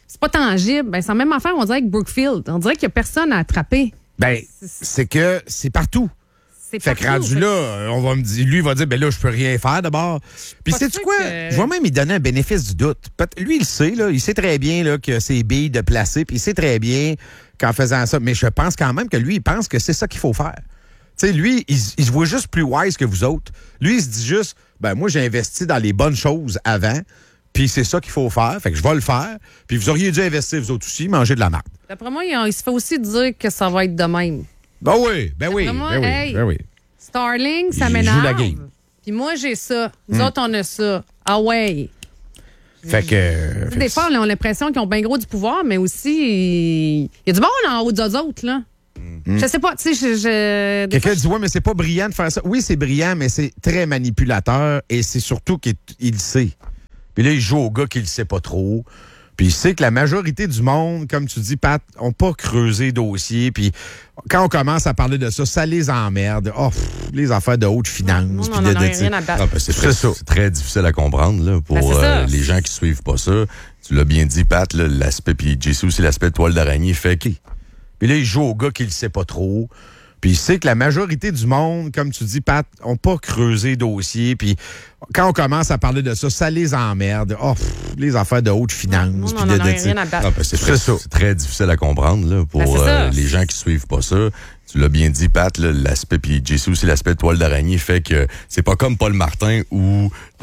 c'est pas tangible. Ben, c'est la même affaire, on dirait avec Brookfield. On dirait qu'il y a personne à attraper. Ben, c'est que c'est partout. C'est Fait partout, que rendu fait- là, on va me dire, lui, il va dire, ben là, je peux rien faire d'abord. Puis Pas sais-tu sûr quoi? que- Je vais même lui donner un bénéfice du doute. Peut- Lui, il sait, là, il sait très bien là, que c'est billes de placer, puis il sait très bien qu'en faisant ça, mais je pense quand même que lui, il pense que c'est ça qu'il faut faire. Tu sais, lui, il, il se voit juste plus wise que vous autres. Lui, il se dit juste, ben moi, j'ai investi dans les bonnes choses avant, puis c'est ça qu'il faut faire, fait que je vais le faire. Puis vous auriez dû investir, vous autres aussi, manger de la marde. D'après moi, il, il se fait aussi dire que ça va être de même. Ben oui, ben oui, D'après moi, ben oui, hey, ben oui. Starling, ça Il m'énerve. joue la game. Puis moi, j'ai ça. Nous Mm. autres, on a ça. Ah ouais. Fait que... euh, Tu sais, Des fois, on a l'impression qu'ils ont bien gros du pouvoir, mais aussi, il y a du bon en haut des autres, là. Mm. Je sais pas, tu sais, je... je- des Quelqu'un fois, dit, ouais, mais c'est pas brillant de faire ça. Oui, c'est brillant, mais c'est très manipulateur et c'est surtout qu'il il le sait. Puis là, il joue au gars qui le sait pas trop. Puis il sait que la majorité du monde, comme tu dis, Pat, ont pas creusé dossier. Puis quand on commence à parler de ça, ça les emmerde. Oh, pff, les affaires de haute finance. Non, puis on de- en de- aurait rien à battre. Ah, ben, c'est très, c'est très difficile à comprendre là, pour Ben, c'est ça. euh, les gens qui suivent pas ça. Tu l'as bien dit, Pat, là, l'aspect, puis J C aussi, l'aspect toile d'araignée fait que. Puis là, il joue au gars qui le sait pas trop. Puis il sait que la majorité du monde, comme tu dis, Pat, ont pas creusé dossier. Puis quand on commence à parler de ça, ça les emmerde. Oh, pff, les affaires de haute finance. Non, puis on de- en de- aurait rien à battre. Ah, ben, c'est très, c'est très difficile à comprendre là, pour Ben, c'est ça. euh, les gens qui suivent pas ça. Tu l'as bien dit, Pat, là, l'aspect, puis J C aussi, l'aspect toile d'araignée fait que c'est pas comme Paul Martin où